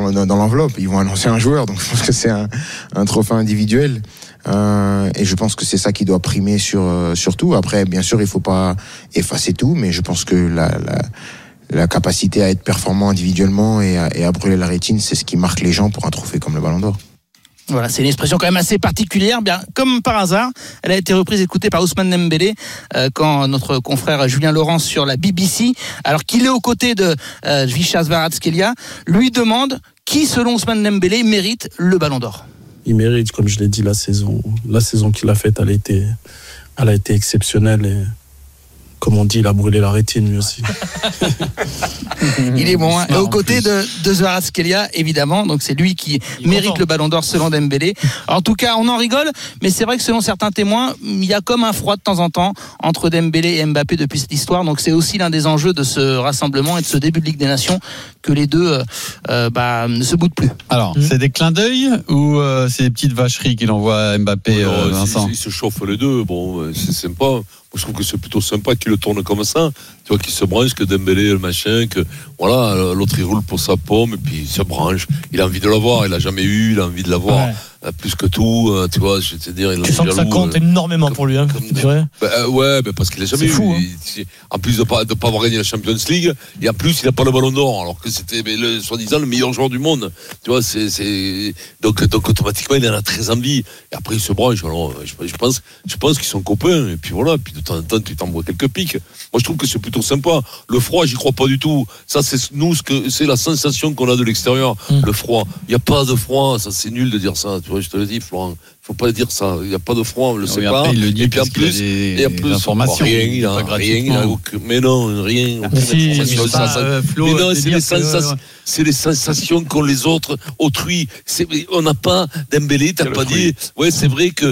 dans l'enveloppe. Ils vont annoncer un joueur, donc je pense que c'est un trophée individuel. Et je pense que c'est ça qui doit primer sur tout. Après, bien sûr, il faut pas effacer tout, mais je pense que la capacité à être performant individuellement et à brûler la rétine, c'est ce qui marque les gens pour un trophée comme le Ballon d'Or. Voilà, c'est une expression quand même assez particulière. Bien, comme par hasard, elle a été reprise, écoutée par Ousmane Dembélé quand notre confrère Julien Laurent sur la BBC, alors qu'il est aux côtés de Visca Kvaratskhelia, lui demande qui, selon Ousmane Dembélé, mérite le Ballon d'Or. Il mérite, comme je l'ai dit, la saison qu'il a faite, elle a été exceptionnelle et comme on dit, il a brûlé la rétine lui aussi. Il est bon, hein. Et aux côtés de Kvaratskhelia, évidemment, donc c'est lui qui mérite le Ballon d'Or selon Dembélé. En tout cas, on en rigole, mais c'est vrai que selon certains témoins, il y a comme un froid de temps en temps entre Dembélé et Mbappé depuis cette histoire, donc c'est aussi l'un des enjeux de ce rassemblement et de ce début de Ligue des Nations, que les deux ne se boudent plus. Alors, c'est des clins d'œil ou c'est des petites vacheries qu'il envoie à Mbappé, Vincent? Ils se chauffent les deux, bon, c'est sympa. Moi, je trouve que c'est plutôt sympa qu'il le tourne comme ça. Tu vois, qu'il se branche, que Dembélé, le machin, que voilà, l'autre il roule pour sa pomme, et puis il se branche. Il a envie de l'avoir, il l'a jamais eu, il a envie de l'avoir. Ouais. Plus que tout, tu vois, je vais te dire. Tu sens que ça compte énormément pour lui, hein, ouais, parce qu'il a jamais eu. Fou, hein. En plus de pas avoir gagné la Champions League, et en plus il n'a pas le Ballon d'Or, alors que c'était soi-disant le meilleur joueur du monde. Tu vois, donc automatiquement il en a très envie. Et après il se branche. Alors, je pense qu'ils sont copains. Et puis voilà, puis de temps en temps tu t'envoies quelques piques. Moi je trouve que c'est plutôt sympa. Le froid, j'y crois pas du tout. Ça c'est c'est la sensation qu'on a de l'extérieur. Le froid. Il n'y a pas de froid. Ça c'est nul de dire ça. Tu vois, je te le dis, Florent. Faut pas dire ça. Il n'y a pas de froid, on le sait pas. Il le dit, et puis en plus, il y a des informations. Mais non, rien. Mais non, c'est les sensations qu'ont les autres, autrui. On n'a pas Dembélé, t'as pas dit. Ouais, c'est vrai que,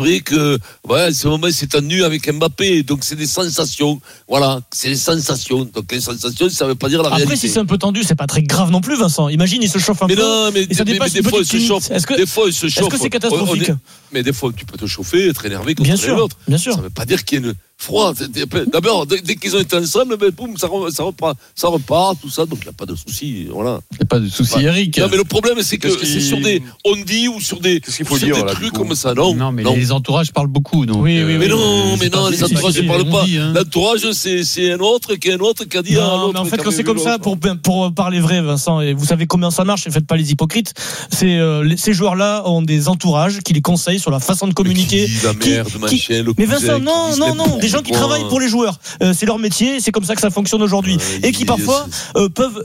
ce moment, c'est tendu avec Mbappé. Donc, c'est des sensations. Voilà, c'est des sensations. Donc, les sensations, ça veut pas dire la réalité. Après, si c'est un peu tendu, c'est pas très grave non plus, Vincent. Imagine, il se chauffe un peu. Mais non, mais des fois, il se chauffe. Est-ce que c'est catastrophique? Mais des fois, tu peux te chauffer, être énervé contre l'autre. Bien sûr. Ça veut pas dire qu'il y a une froid. D'abord, dès qu'ils ont été ensemble, boum, ça repart, tout ça. Donc, il n'y a pas de souci. Voilà. Il n'y a pas de souci, Eric. Non, mais le problème, c'est que c'est sur des on-dit ou sur des trucs comme ça. Non, mais les entourages parlent beaucoup. Donc, oui. Mais non, les entourages ne parlent pas. L'entourage, c'est un autre qui a dit à l'autre. Mais en fait, quand c'est comme ça, pour parler vrai, Vincent, et vous savez comment ça marche, et faites pas les hypocrites, ces joueurs-là ont des entourages qui les conseillent sur la façon de communiquer. Mais Vincent, non, des gens qui travaillent pour les joueurs. C'est leur métier, c'est comme ça que ça fonctionne aujourd'hui. Et qui parfois peuvent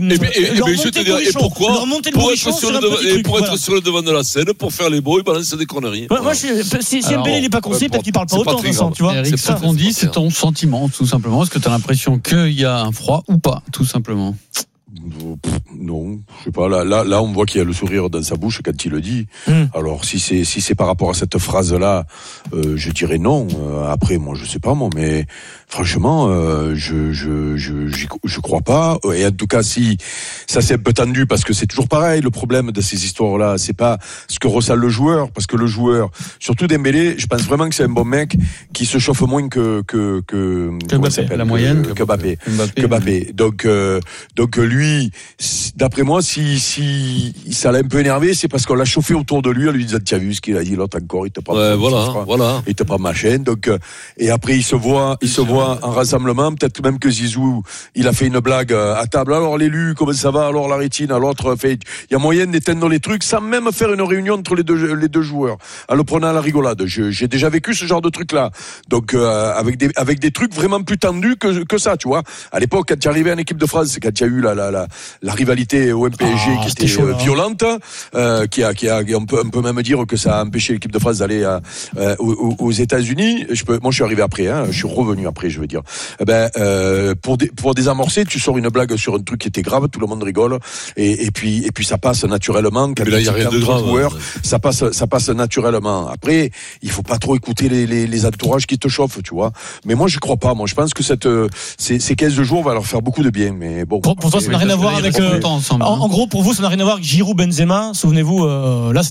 et pourquoi leur monter le bourrichon sur un petit truc. Pour être sur le devant de la scène, pour faire les beaux, ils balancent des conneries. Moi, si Dembélé n'est pas conseillé, peut-être qu'il parle pas autant, Vincent, tu vois. Eric, ce qu'on dit, c'est ton sentiment, tout simplement. Est-ce que tu as l'impression qu'il y a un froid ou pas, tout simplement? Non, je sais pas. Là, on voit qu'il y a le sourire dans sa bouche quand il le dit. Alors, si c'est par rapport à cette phrase-là, je dirais non. Après, moi, je sais pas, mais franchement, je crois pas. Et en tout cas, si ça c'est un peu tendu, parce que c'est toujours pareil. Le problème de ces histoires-là, c'est pas ce que ressent le joueur, parce que le joueur, surtout Dembélé, je pense vraiment que c'est un bon mec qui se chauffe moins que Mbappé, la moyenne, que Mbappé. Donc lui, d'après moi, si ça l'a un peu énervé, c'est parce qu'on l'a chauffé autour de lui en lui disant, t'as vu ce qu'il a dit l'autre encore, il te pas voilà. Il te pas machin. Donc et après il se voit en rassemblement, peut-être même que Zizou, il a fait une blague à table. Alors l'élu, comment ça va? Alors la rétine, à l'autre fait, il y a moyen d'éteindre les trucs sans même faire une réunion entre les deux joueurs, en le prenant à la rigolade. J'ai déjà vécu ce genre de truc là. Donc avec des trucs vraiment plus tendus que ça, tu vois. À l'époque, quand tu arrivais en équipe de France, quand il y a eu la rivalité au PSG qui était chaud, violente, qui a on peut même dire que ça a empêché l'équipe de France d'aller aux États-Unis. Moi je suis arrivé après, je suis revenu après, je veux dire. Pour désamorcer, tu sors une blague sur un truc qui était grave, tout le monde rigole, et puis ça passe naturellement. Quand mais là il y a rien de grave. Joueur, ça passe naturellement. Après, il faut pas trop écouter les entourages qui te chauffent, tu vois. Mais moi je crois pas. Moi je pense que ces 15 jours va leur faire beaucoup de bien. Mais bon. Pour toi, ça n'a rien à voir avec. En gros, pour vous, ça n'a rien à voir avec Giroud, Benzema. Souvenez-vous, là, c'était chaud.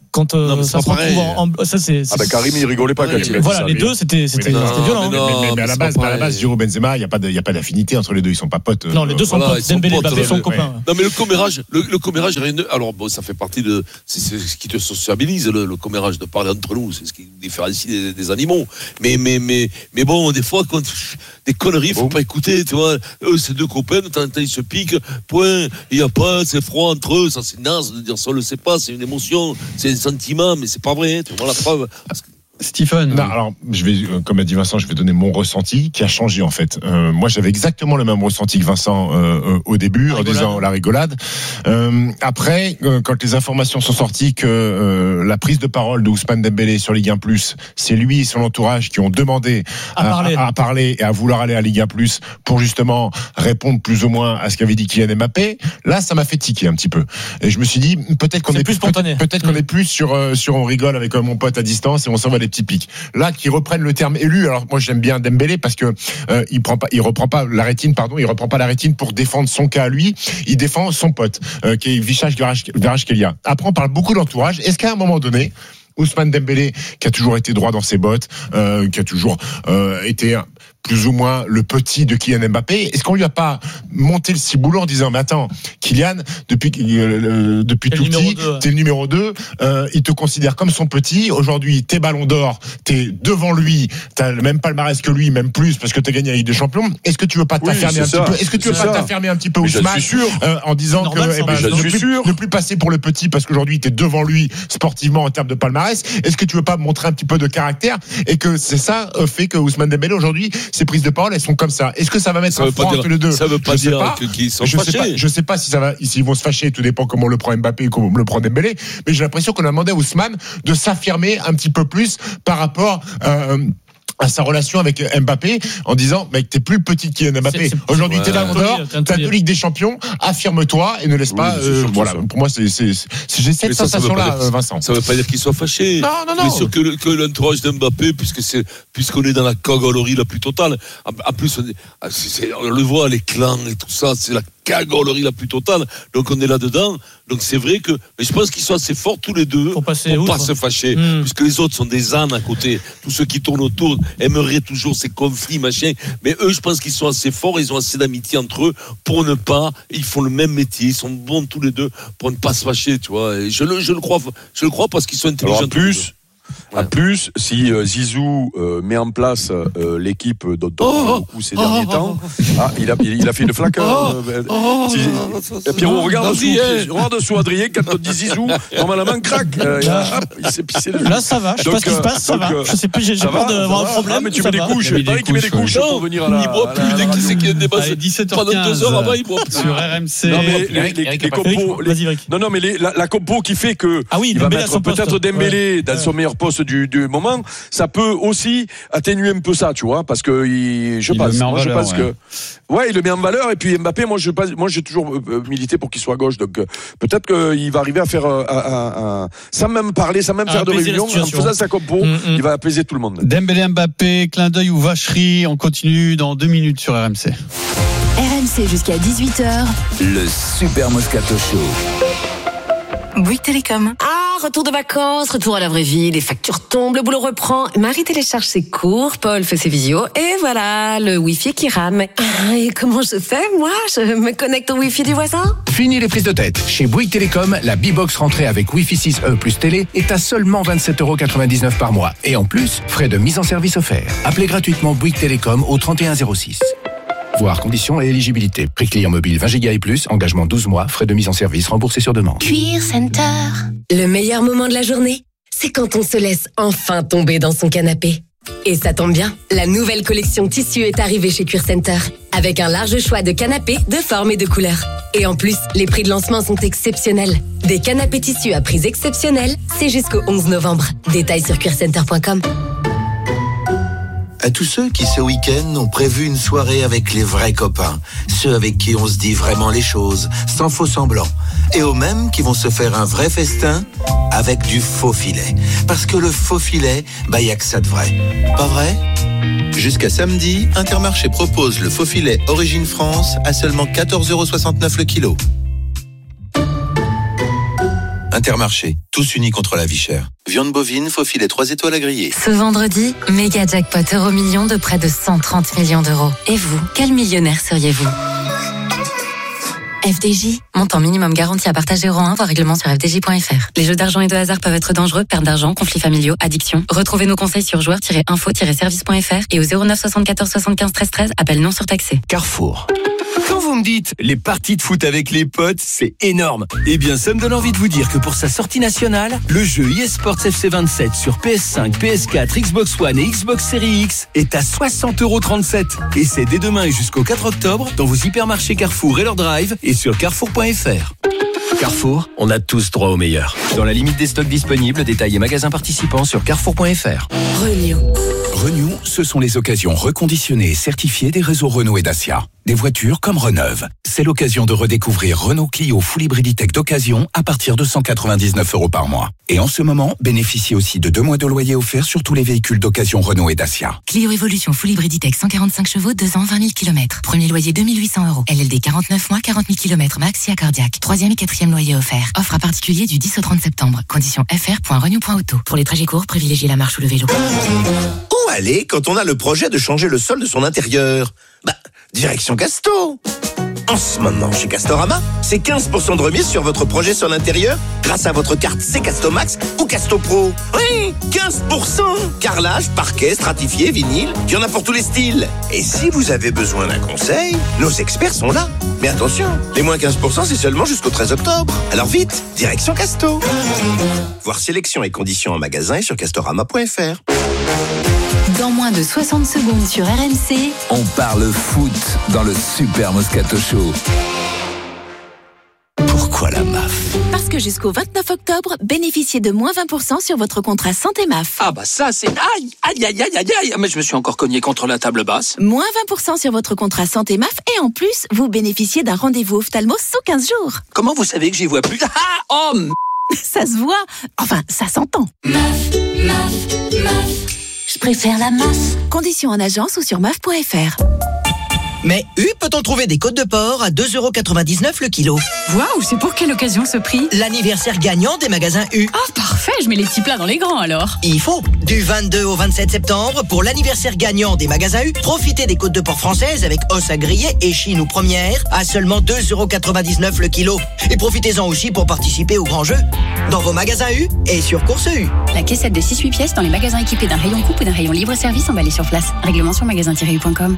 quand ça se retrouve en ça c'est. Ah ben Karim il rigolait pas quand il a dit ça. Voilà, les deux c'était violent. Mais à la base, Giroud Benzema, il y a pas d'affinité entre les deux, ils sont pas potes. Non, les deux sont potes. Dembélé et Mbappé sont copains. Non mais le commérage, alors bon, ça fait partie de c'est ce qui te sociabilise le commérage, de parler entre nous, c'est ce qui nous différencie des animaux. Mais bon, des fois quand des conneries, faut pas écouter, tu vois. Eux, c'est deux copains, de temps en temps ils se piquent. Point, il y a pas, c'est froid entre eux, ça c'est naze de dire ça, on le sait pas, c'est une émotion, c'est un sentiment, mais c'est pas vrai. Tu vois la preuve. Stephen. Non, alors, comme a dit Vincent, je vais donner mon ressenti qui a changé en fait. Moi, j'avais exactement le même ressenti que Vincent au début, en disant la rigolade. Après, quand les informations sont sorties que la prise de parole de Ousmane Dembélé sur Ligue 1+, c'est lui et son entourage qui ont demandé à parler et à vouloir aller à Ligue 1+, pour justement répondre plus ou moins à ce qu'avait dit Kylian Mbappé. Là, ça m'a fait tiquer un petit peu. Et je me suis dit, peut-être qu'on est plus spontané. Peut-être qu'on est plus sur on rigole avec mon pote à distance et on s'envoie des petits pics. Là, qui reprennent le terme élu. Alors moi, j'aime bien Dembélé parce que il reprend pas la rétine pour défendre son cas à lui. Il défend son pote, qui est Vichage Kvaratskhelia. Après, on parle beaucoup d'entourage. Est-ce qu'à un moment donné, Ousmane Dembélé, qui a toujours été droit dans ses bottes, qui a toujours été plus ou moins le petit de Kylian Mbappé, est-ce qu'on lui a pas monté le ciboulot en disant mais attends, Kylian, depuis tout petit, t'es le numéro 2, il te considère comme son petit, aujourd'hui t'es Ballon d'Or, t'es devant lui, t'as le même palmarès que lui, même plus parce que t'as gagné la Ligue des Champions, est-ce que tu veux pas t'affermer un petit peu, est-ce que tu veux pas t'affermer un petit peu Ousmane, en disant ne plus passer pour le petit parce qu'aujourd'hui t'es devant lui sportivement en termes de palmarès, est-ce que tu veux pas montrer un petit peu de caractère, et que c'est ça fait que Ousmane Dembélé aujourd'hui, ses prises de parole elles sont comme ça. Est-ce que ça va mettre un froid entre les deux? Ça veut pas dire qu'ils sont fâchés. Je sais pas s'ils vont se fâcher, tout dépend comment le prend Mbappé et comment le prend Dembélé, mais j'ai l'impression qu'on a demandé à Ousmane de s'affirmer un petit peu plus par rapport à sa relation avec Mbappé, en disant mec, t'es plus petit que Mbappé. Aujourd'hui t'es Ballon d'Or, t'as 2 Ligues des Champions, affirme-toi et ne laisse pas voilà, pour moi j'ai cette sensation là, Vincent. Ça veut pas dire qu'ils soient fâchés. Non. Mais sûr que l'entourage d'Mbappé, puisqu'on est dans la cagolerie la plus totale. En plus on le voit, les clans et tout ça, c'est la cagolerie la plus totale. Donc on est là-dedans. Donc c'est vrai que, mais je pense qu'ils sont assez forts tous les deux pour pas se fâcher, puisque les autres sont des ânes à côté. Tous ceux qui tournent autour aimeraient toujours ces conflits, machin. Mais eux, je pense qu'ils sont assez forts, ils ont assez d'amitié entre eux pour ne pas. Ils font le même métier, ils sont bons tous les deux pour ne pas se fâcher, tu vois. Et je le crois parce qu'ils sont intelligents. En plus, si Zizou met en place l'équipe dont on parle beaucoup ces derniers temps, il a fait une flaque. Pierrot, regarde sous Adrien, quand on dit Zizou, normalement craque. Il s'est pissé dessus. Là, ça va. Je sais pas ce qui se passe, ça va. Je sais plus, j'ai peur d'avoir un problème. Mais tu mets des couches. Il paraît qu'il met des couches pour venir à la. Il boit plus dès qu'il sait qu'il y a des basses. Pendant 2 heures avant, il boit plus. Sur RMC. Non, mais les compos. Non, mais la compo qui fait que il va mettre peut-être Dembélé dans son meilleur poste du moment, ça peut aussi atténuer un peu ça, tu vois, parce que je pense que il le met en valeur, et puis Mbappé, moi j'ai toujours milité pour qu'il soit à gauche, donc peut-être qu'il va arriver à faire sans même parler, sans même faire de réunion, en faisant sa compo, il va apaiser tout le monde. Dembélé, Mbappé, clin d'œil ou vacherie, on continue dans 2 minutes sur RMC. RMC jusqu'à 18h. Le Super Moscato Show. Bouygues Télécom. Retour de vacances, retour à la vraie vie, les factures tombent, le boulot reprend. Marie télécharge ses cours, Paul fait ses visios, et voilà, le Wi-Fi qui rame. Et comment je fais, moi? Je me connecte au Wi-Fi du voisin? Fini les prises de tête. Chez Bouygues Télécom, la B-Box rentrée avec Wi-Fi 6E plus télé est à seulement 27,99€ par mois. Et en plus, frais de mise en service offerts. Appelez gratuitement Bouygues Télécom au 3106. Voir conditions et éligibilité. Prix client mobile 20 Go et plus, engagement 12 mois, frais de mise en service remboursés sur demande. Cuir Center. Le meilleur moment de la journée, c'est quand on se laisse enfin tomber dans son canapé. Et ça tombe bien, la nouvelle collection tissu est arrivée chez Cuir Center, avec un large choix de canapés de formes et de couleurs. Et en plus, les prix de lancement sont exceptionnels. Des canapés tissus à prix exceptionnels, c'est jusqu'au 11 novembre. Détails sur cuircenter.com. À tous ceux qui, ce week-end, ont prévu une soirée avec les vrais copains, ceux avec qui on se dit vraiment les choses, sans faux semblant, et aux mêmes qui vont se faire un vrai festin avec du faux filet. Parce que le faux filet, y a que ça de vrai. Pas vrai ? Jusqu'à samedi, Intermarché propose le faux filet Origine France à seulement 14,69€ le kilo. Intermarché, tous unis contre la vie chère. Viande bovine, faux filet 3 étoiles à griller. Ce vendredi, méga jackpot Euro-million de près de 130 millions d'euros. Et vous, quel millionnaire seriez-vous ? FDJ, montant minimum garanti à partager euro 1, voir règlement sur fdj.fr. Les jeux d'argent et de hasard peuvent être dangereux, perte d'argent, conflits familiaux, addiction. Retrouvez nos conseils sur joueurs-info-service.fr et au 09 74 75 13 13, appel non surtaxé. Carrefour. Quand vous me dites les parties de foot avec les potes, c'est énorme. Eh bien, ça me donne envie de vous dire que pour sa sortie nationale, le jeu eSports FC27 sur PS5, PS4, Xbox One et Xbox Series X est à 60,37 €. Et c'est dès demain et jusqu'au 4 octobre dans vos hypermarchés Carrefour et leur drive et sur carrefour.fr. Carrefour, on a tous droit au meilleur. Dans la limite des stocks disponibles, détails et magasins participants sur carrefour.fr. Renew, ce sont les occasions reconditionnées et certifiées des réseaux Renault et Dacia. Des voitures comme Reneuve. C'est l'occasion de redécouvrir Renault Clio Full Hybrid E-Tech d'occasion à partir de 199 € par mois. Et en ce moment, bénéficiez aussi de 2 mois de loyer offerts sur tous les véhicules d'occasion Renault et Dacia. Clio Evolution Full Hybrid E-Tech 145 chevaux, 2 ans, 20 000 km. Premier loyer 2 800 €. LLD 49 mois, 40 000 km max, si cardiaque. 3e et 4e loyer offert. Offre à particulier du 10 au 30 septembre. Conditions fr.renew.auto. Pour les trajets courts, privilégiez la marche ou le vélo. Où aller quand on a le projet de changer le sol de son intérieur ? Direction Casto. En ce moment, chez Castorama, c'est 15% de remise sur votre projet sol intérieur grâce à votre carte C-Casto Max ou Casto Pro. Oui, 15%. Carrelage, parquet, stratifié, vinyle, il y en a pour tous les styles. Et si vous avez besoin d'un conseil, nos experts sont là. Mais attention, les moins 15%, c'est seulement jusqu'au 13 octobre. Alors vite, direction Casto. Voir sélection et conditions en magasin et sur castorama.fr. Dans moins de 60 secondes sur RMC, on parle foot dans le Super Moscato Show. Pourquoi la MAF ? Parce que jusqu'au 29 octobre, bénéficiez de moins 20% sur votre contrat santé MAF. Ah bah ça c'est... Aïe, mais je me suis encore cogné contre la table basse. Moins 20% sur votre contrat santé MAF et en plus, vous bénéficiez d'un rendez-vous ophtalmo sous 15 jours. Comment vous savez que j'y vois plus ? Ça se voit, enfin ça s'entend. je préfère la MAF. Conditions en agence ou sur maf.fr. Mais peut-on trouver des côtes de porc à 2,99 € le kilo? Waouh, c'est pour quelle occasion ce prix? L'anniversaire gagnant des magasins U. Ah, parfait, je mets les petits plats dans les grands alors. Il faut. Du 22 au 27 septembre, pour l'anniversaire gagnant des magasins U, profitez des côtes de porc françaises avec os à griller et chine ou première à seulement 2,99 € le kilo. Et profitez-en aussi pour participer au grand jeu dans vos magasins U et sur Course U. La caissette de 6-8 pièces dans les magasins équipés d'un rayon coupe ou d'un rayon libre-service emballé sur place. Règlement sur magasin-u.com.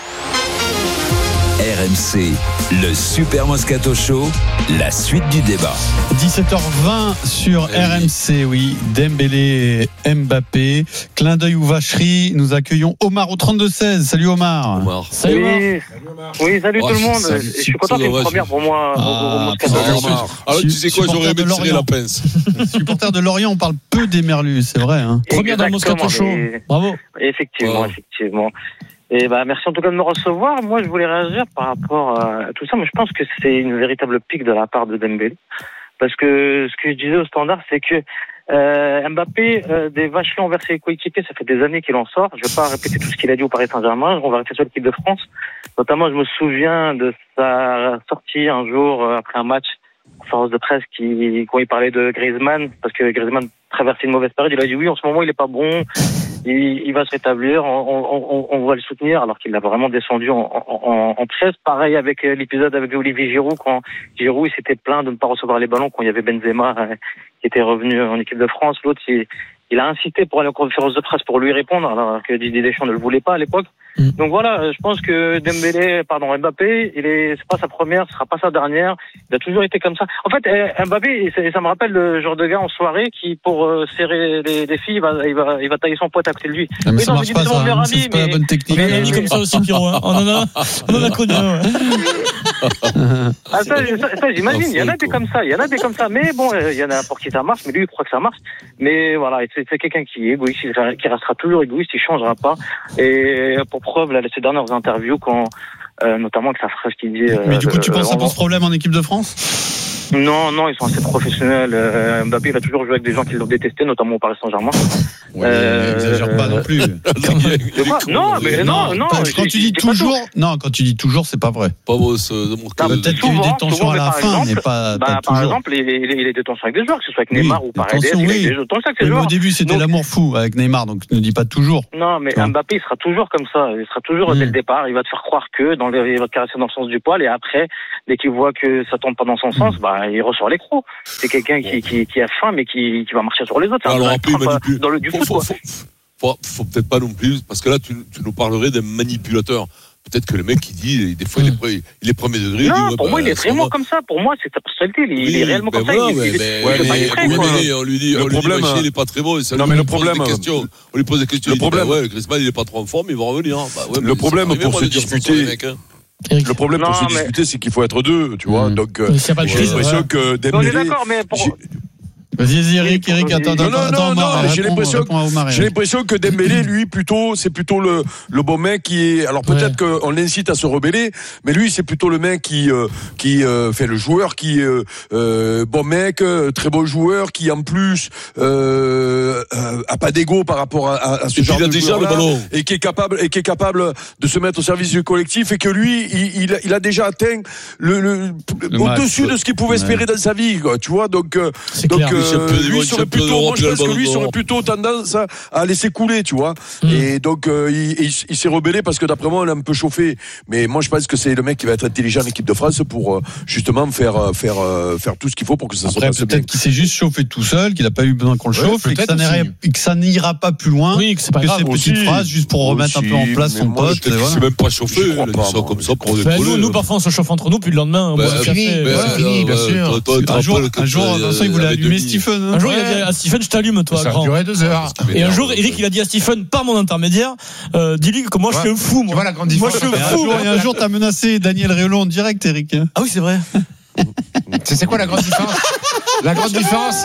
RMC, le Super Moscato Show, la suite du débat. 17h20 sur RMC, oui. Dembélé et Mbappé. Clin d'œil ou vacherie. Nous accueillons Omar au 32-16. Salut Omar. Salut Omar. Oui, salut tout le monde. Je suis content, c'est une première pour moi au Moscato Show. Alors tu sais quoi, j'aurais aimé tirer la pince. Supporter de Lorient, on parle peu des Merlus, c'est vrai. Hein. Première dans le Moscato Show. Bravo. Effectivement. Et merci en tout cas de me recevoir. Moi, je voulais réagir par rapport à tout ça. Mais je pense que c'est une véritable pique de la part de Dembélé. Parce que ce que je disais au standard, c'est que Mbappé, des vacheries envers ses coéquipiers, ça fait des années qu'il en sort. Je ne vais pas répéter tout ce qu'il a dit au Paris Saint-Germain. On va rester sur l'équipe de France. Notamment, je me souviens de sa sortie un jour après un match, conférence de presse, quand il parlait de Griezmann, parce que Griezmann traversait une mauvaise période. Il a dit oui, en ce moment, il est pas bon. Il va se rétablir, on va le soutenir, alors qu'il l'a vraiment descendu en presse. Pareil avec l'épisode avec Olivier Giroud, quand Giroud il s'était plaint de ne pas recevoir les ballons quand il y avait Benzema qui était revenu en équipe de France. L'autre, il a incité pour aller en conférence de presse pour lui répondre, alors que Didier Deschamps ne le voulait pas à l'époque. Donc voilà, je pense que Mbappé, c'est pas sa première, ce sera pas sa dernière. Il a toujours été comme ça. En fait, Mbappé, ça me rappelle le genre de gars en soirée qui, pour serrer des filles, il va tailler son pote à côté de lui. Mais ça marche pas, ça. C'est pas la bonne technique. Mais il dit comme ça aussi, Pierrot. On en a connu. Ça, j'imagine. Il y en a des comme ça. Mais bon, il y en a pour qui ça marche, mais lui, il croit que ça marche. Mais voilà, c'est quelqu'un qui est égoïste, qui restera toujours égoïste, il changera pas. Et pour preuve, ces dernières interviews, notamment avec sa phrase qui dit... Mais du coup, tu penses que ça pose problème en équipe de France ? Non, ils sont assez professionnels. Mbappé, il a toujours joué avec des gens qui l'ont détesté, notamment au Paris Saint-Germain. N'exagère pas non plus. Non. Quand tu dis toujours, c'est pas vrai. Pas beau, peut-être qu'il y a eu des tensions à la fin, mais pas toujours. Par exemple, il y a des tensions avec des joueurs, que ce soit avec Neymar ou Paredes. Il y a des tensions avec ses joueurs. Au début, c'était l'amour fou avec Neymar, donc ne dis pas toujours. Non, mais Mbappé, il sera toujours comme ça. Il sera toujours dès le départ. Il va te faire croire que il va te caresser dans le sens du poil, et après, dès qu'il voit que ça tombe pas dans son sens, il ressort l'écrou. C'est quelqu'un qui a faim, mais qui va marcher sur les autres. Alors après, dans le du foot, quoi. Faut peut-être pas non plus, parce que là, tu nous parlerais d'un manipulateur. Peut-être que le mec qui dit, des fois, il est premier degré. Non, pour moi, il est vraiment comme ça. Pour moi, c'est sa personnalité. Il est réellement comme ça. On lui dit, il est pas très bon. Non, mais le problème. On lui pose des questions. Le problème, Griezmann, il est pas trop en forme, il va revenir. Le problème pour se disputer. Le problème pour se disputer, c'est qu'il faut être deux, tu vois. Donc, j'ai l'impression que Dembélé. On est d'accord, mais Vas-y, Eric, attends. Non, j'ai l'impression que Dembélé, lui, c'est plutôt le bon mec qui est, alors peut-être qu'on l'incite à se rebeller, mais lui, c'est plutôt le mec qui fait le joueur qui est, bon mec, très bon joueur, qui en plus, a pas d'ego par rapport à ce genre de joueur-là, et qui est capable de se mettre au service du collectif, et que lui, il a déjà atteint au-dessus de ce qu'il pouvait espérer dans sa vie, quoi, tu vois, donc, lui serait plutôt tendance à laisser couler, tu vois. Et donc il s'est rebellé parce que d'après moi on l'a un peu chauffé. Mais moi je pense que c'est le mec qui va être intelligent en équipe de France pour justement faire tout ce qu'il faut pour que ça se passe bien. Peut-être qu'il s'est juste chauffé tout seul, qu'il n'a pas eu besoin qu'on le chauffe, et que ça n'ira pas plus loin que ces petites phrases juste pour remettre un peu en place son poste. Il s'est même pas chauffé, il a dit ça comme ça pour décoller. Nous parfois on se chauffe entre nous, puis le lendemain c'est fini, bien sûr. Un jour Vincent il voulait allumer Stephen. Un jour, il a dit à Stephen, je t'allume, toi. Ça a duré 2 heures. Et un jour, Eric, il a dit à Stephen, par mon intermédiaire, dis-lui que moi, je suis un fou, moi. Tu vois la grande différence. Moi, je suis un fou. Et un jour, t'as menacé Daniel Riolo en direct, Eric. Ah oui, c'est vrai. C'est quoi la grande différence? La grande différence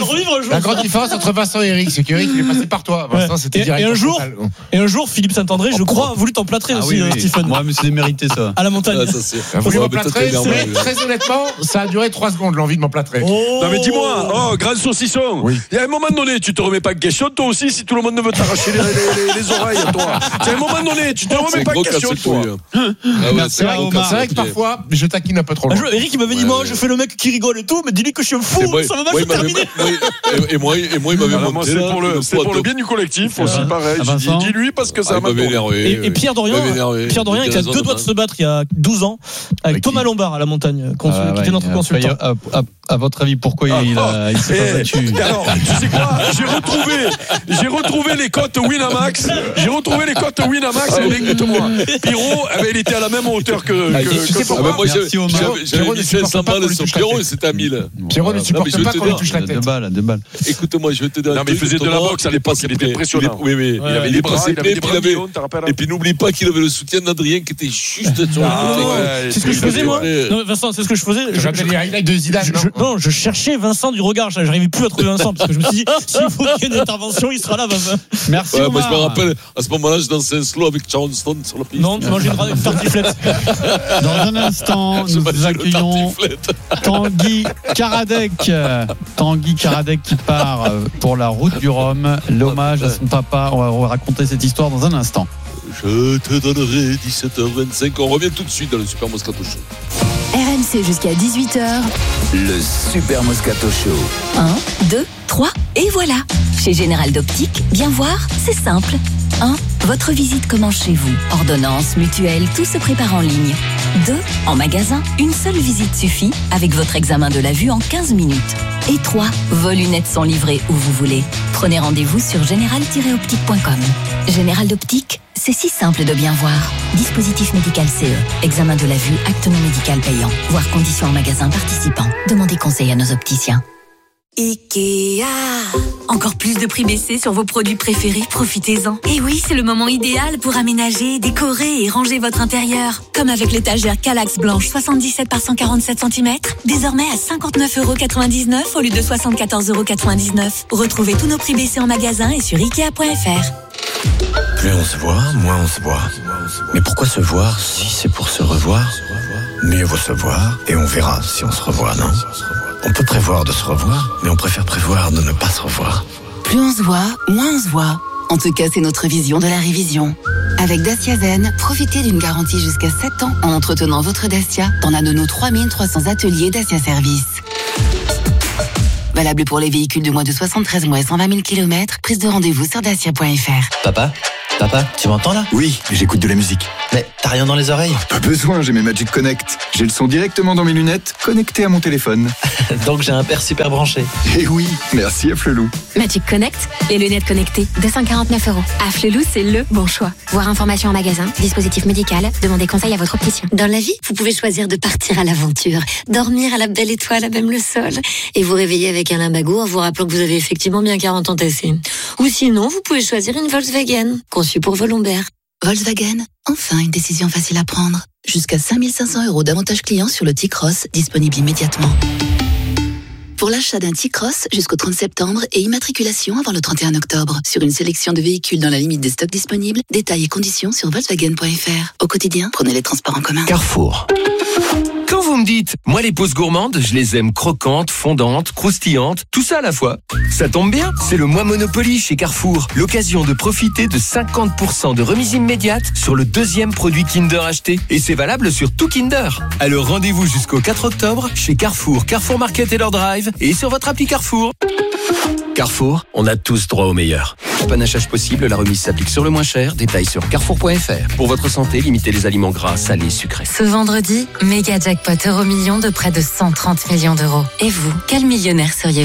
entre Vincent et Eric, c'est qu'Eric il est passé par toi. Vincent, c'était direct. Et un jour, Philippe Saint-André, je crois, a voulu t'emplâtrer aussi, Stephen. Moi, mais c'est mérité ça. À la montagne. Voulu m'emplâtrer, très honnêtement, ça a duré 3 secondes, l'envie de m'emplâtrer. Non, mais dis-moi, grand saucisson. Il y a un moment donné, tu te remets pas en question, toi aussi, si tout le monde ne veut t'arracher les oreilles à toi. C'est un moment donné, tu te remets pas en question, toi. C'est vrai que parfois, je taquine un peu trop. Eric, il m'avait dit, moi, je fais le mec qui rigole et tout, mais dis-lui que je suis un fou, ça va mal se terminer. Et moi, il m'avait monté. C'est pour le bien du collectif aussi, pareil. Dis-lui parce que ça m'a énervé. Et Pierre Dorian, il a 2 doigts de se battre il y a 12 ans avec Thomas Lombard à la montagne, qui était notre consultant. À votre avis, pourquoi il s'est pas battu? Alors, tu sais quoi? J'ai retrouvé les cotes Winamax. Écoute-moi. Pierrot, il était à la même hauteur que moi. J'avais mis 500 balles sur Pierrot et c'était à 1000. Pierrot ne supporte pas qu'on lui touche la tête. 2 balles. Écoute-moi, je vais te dire. Non, mais il faisait de la boxe à l'époque, il était impressionnant. Oui. Il avait des bras, et puis n'oublie pas qu'il avait le soutien d'Adrien qui était juste sur le côté. C'est ce que je faisais, moi. Vincent, c'est ce que je faisais. Je rappelle les highlights de Zidane. Non, je cherchais Vincent du regard. J'arrivais plus à trouver Vincent parce que je me suis dit, s'il faut qu'il y ait une intervention, il sera là, Vincent. Merci. Moi, je me rappelle, à ce moment-là, je dansais un slow avec Charleston sur la piste. Non, tu mangeais une tartiflette. Dans un instant, nous accueillons Tanguy Karadec. Tanguy Karadec qui part pour la route du Rhum. L'hommage à son papa. On va raconter cette histoire dans un instant. Je te donnerai 17h25. On revient tout de suite dans le Super Moscato Show. RMC jusqu'à 18h. Le Super Moscato Show. 1, 2, 3 et voilà. Chez Général d'Optique, bien voir, c'est simple. 1. Votre visite commence chez vous. Ordonnance, mutuelle, tout se prépare en ligne. 2. En magasin, une seule visite suffit avec votre examen de la vue en 15 minutes. Et 3. Vos lunettes sont livrées où vous voulez. Prenez rendez-vous sur général-optique.com. Général d'Optique, c'est si simple de bien voir. Dispositif médical CE. Examen de la vue, acte non médical payant. Voir conditions en magasin participant. Demandez conseil à nos opticiens. Ikea. Encore plus de prix baissés sur vos produits préférés, profitez-en. Et oui, c'est le moment idéal pour aménager, décorer et ranger votre intérieur. Comme avec l'étagère Kallax blanche 77 par 147 cm, désormais à 59,99€ au lieu de 74,99€. Retrouvez tous nos prix baissés en magasin et sur Ikea.fr. Plus on se voit, moins on se voit. Mais pourquoi se voir si c'est pour se revoir ? Mieux vaut se voir et on verra si on se revoit, non ? On peut prévoir de se revoir, mais on préfère prévoir de ne pas se revoir. Plus on se voit, moins on se voit. En tout cas, c'est notre vision de la révision. Avec Dacia Zen, profitez d'une garantie jusqu'à 7 ans en entretenant votre Dacia dans l'un de nos 3300 ateliers Dacia Service. Valable pour les véhicules de moins de 73 mois et 120 000 km. Prise de rendez-vous sur dacia.fr. Papa, tu m'entends là ? Oui, j'écoute de la musique. Mais t'as rien dans les oreilles ? Pas besoin, j'ai mes Magic Connect. J'ai le son directement dans mes lunettes, connecté à mon téléphone. Donc j'ai un père super branché. Eh oui, merci à Flelou. Magic Connect, les lunettes connectées, 249 €. À Flelou, c'est le bon choix. Voir information en magasin, dispositif médical, demandez conseil à votre opticien. Dans la vie, vous pouvez choisir de partir à l'aventure, dormir à la belle étoile, à même le sol, et vous réveiller avec un limbago en vous rappelant que vous avez effectivement bien 40 ans tassés. Ou sinon, vous pouvez choisir une Volkswagen, conçue pour vos lombaires. Volkswagen, enfin une décision facile à prendre. Jusqu'à 5 500 € d'avantages clients sur le T-Cross, disponible immédiatement. Pour l'achat d'un T-Cross jusqu'au 30 septembre et immatriculation avant le 31 octobre. Sur une sélection de véhicules dans la limite des stocks disponibles, détails et conditions sur Volkswagen.fr. Au quotidien, prenez les transports en commun. Carrefour. Quand vous me dites, moi les pauses gourmandes, je les aime croquantes, fondantes, croustillantes, tout ça à la fois. Ça tombe bien, c'est le mois Monopoly chez Carrefour. L'occasion de profiter de 50% de remise immédiate sur le deuxième produit Kinder acheté. Et c'est valable sur tout Kinder. Alors rendez-vous jusqu'au 4 octobre chez Carrefour, Carrefour Market et leur drive et sur votre appli Carrefour. Carrefour, on a tous droit au meilleur. Panachage possible, la remise s'applique sur le moins cher. Détails sur carrefour.fr. Pour votre santé, limitez les aliments gras, salés, sucrés. Ce vendredi, méga jackpot Euro-million de près de 130 millions d'euros. Et vous, quel millionnaire seriez-vous ?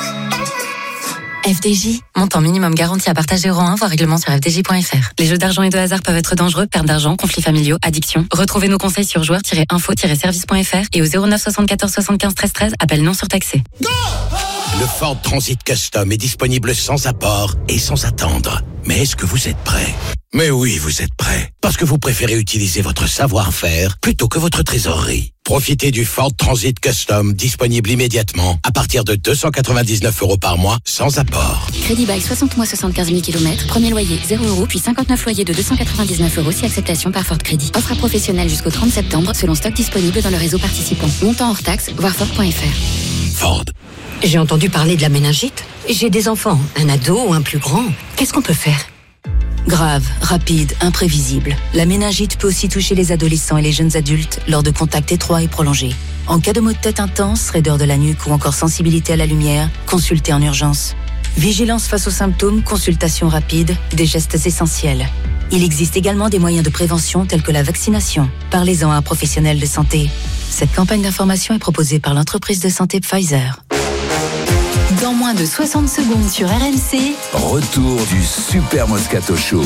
FDJ, montant minimum garanti à partage euro 1, voire règlement sur fdj.fr. Les jeux d'argent et de hasard peuvent être dangereux, perte d'argent, conflits familiaux, addiction. Retrouvez nos conseils sur joueurs-info-service.fr et au 09 74 75 13 13, appel non surtaxé. Le Ford Transit Custom est disponible sans apport et sans attendre. Mais est-ce que vous êtes prêt ? Mais oui, vous êtes prêt. Parce que vous préférez utiliser votre savoir-faire plutôt que votre trésorerie. Profitez du Ford Transit Custom disponible immédiatement à partir de 299 € par mois sans apport. Crédit bail 60 mois 75 000 km, premier loyer 0 €, puis 59 loyers de 299 € si acceptation par Ford Crédit. Offre à professionnels jusqu'au 30 septembre selon stock disponible dans le réseau participant. Montant hors taxe, voir Ford.fr. Ford. J'ai entendu parler de la méningite. J'ai des enfants, un ado ou un plus grand. Qu'est-ce qu'on peut faire ? Grave, rapide, imprévisible. La méningite peut aussi toucher les adolescents et les jeunes adultes lors de contacts étroits et prolongés. En cas de maux de tête intense, raideur de la nuque ou encore sensibilité à la lumière, consultez en urgence. Vigilance face aux symptômes, consultation rapide, des gestes essentiels. Il existe également des moyens de prévention tels que la vaccination. Parlez-en à un professionnel de santé. Cette campagne d'information est proposée par l'entreprise de santé Pfizer. Dans moins de 60 secondes sur RMC. Retour du Super Moscato Show.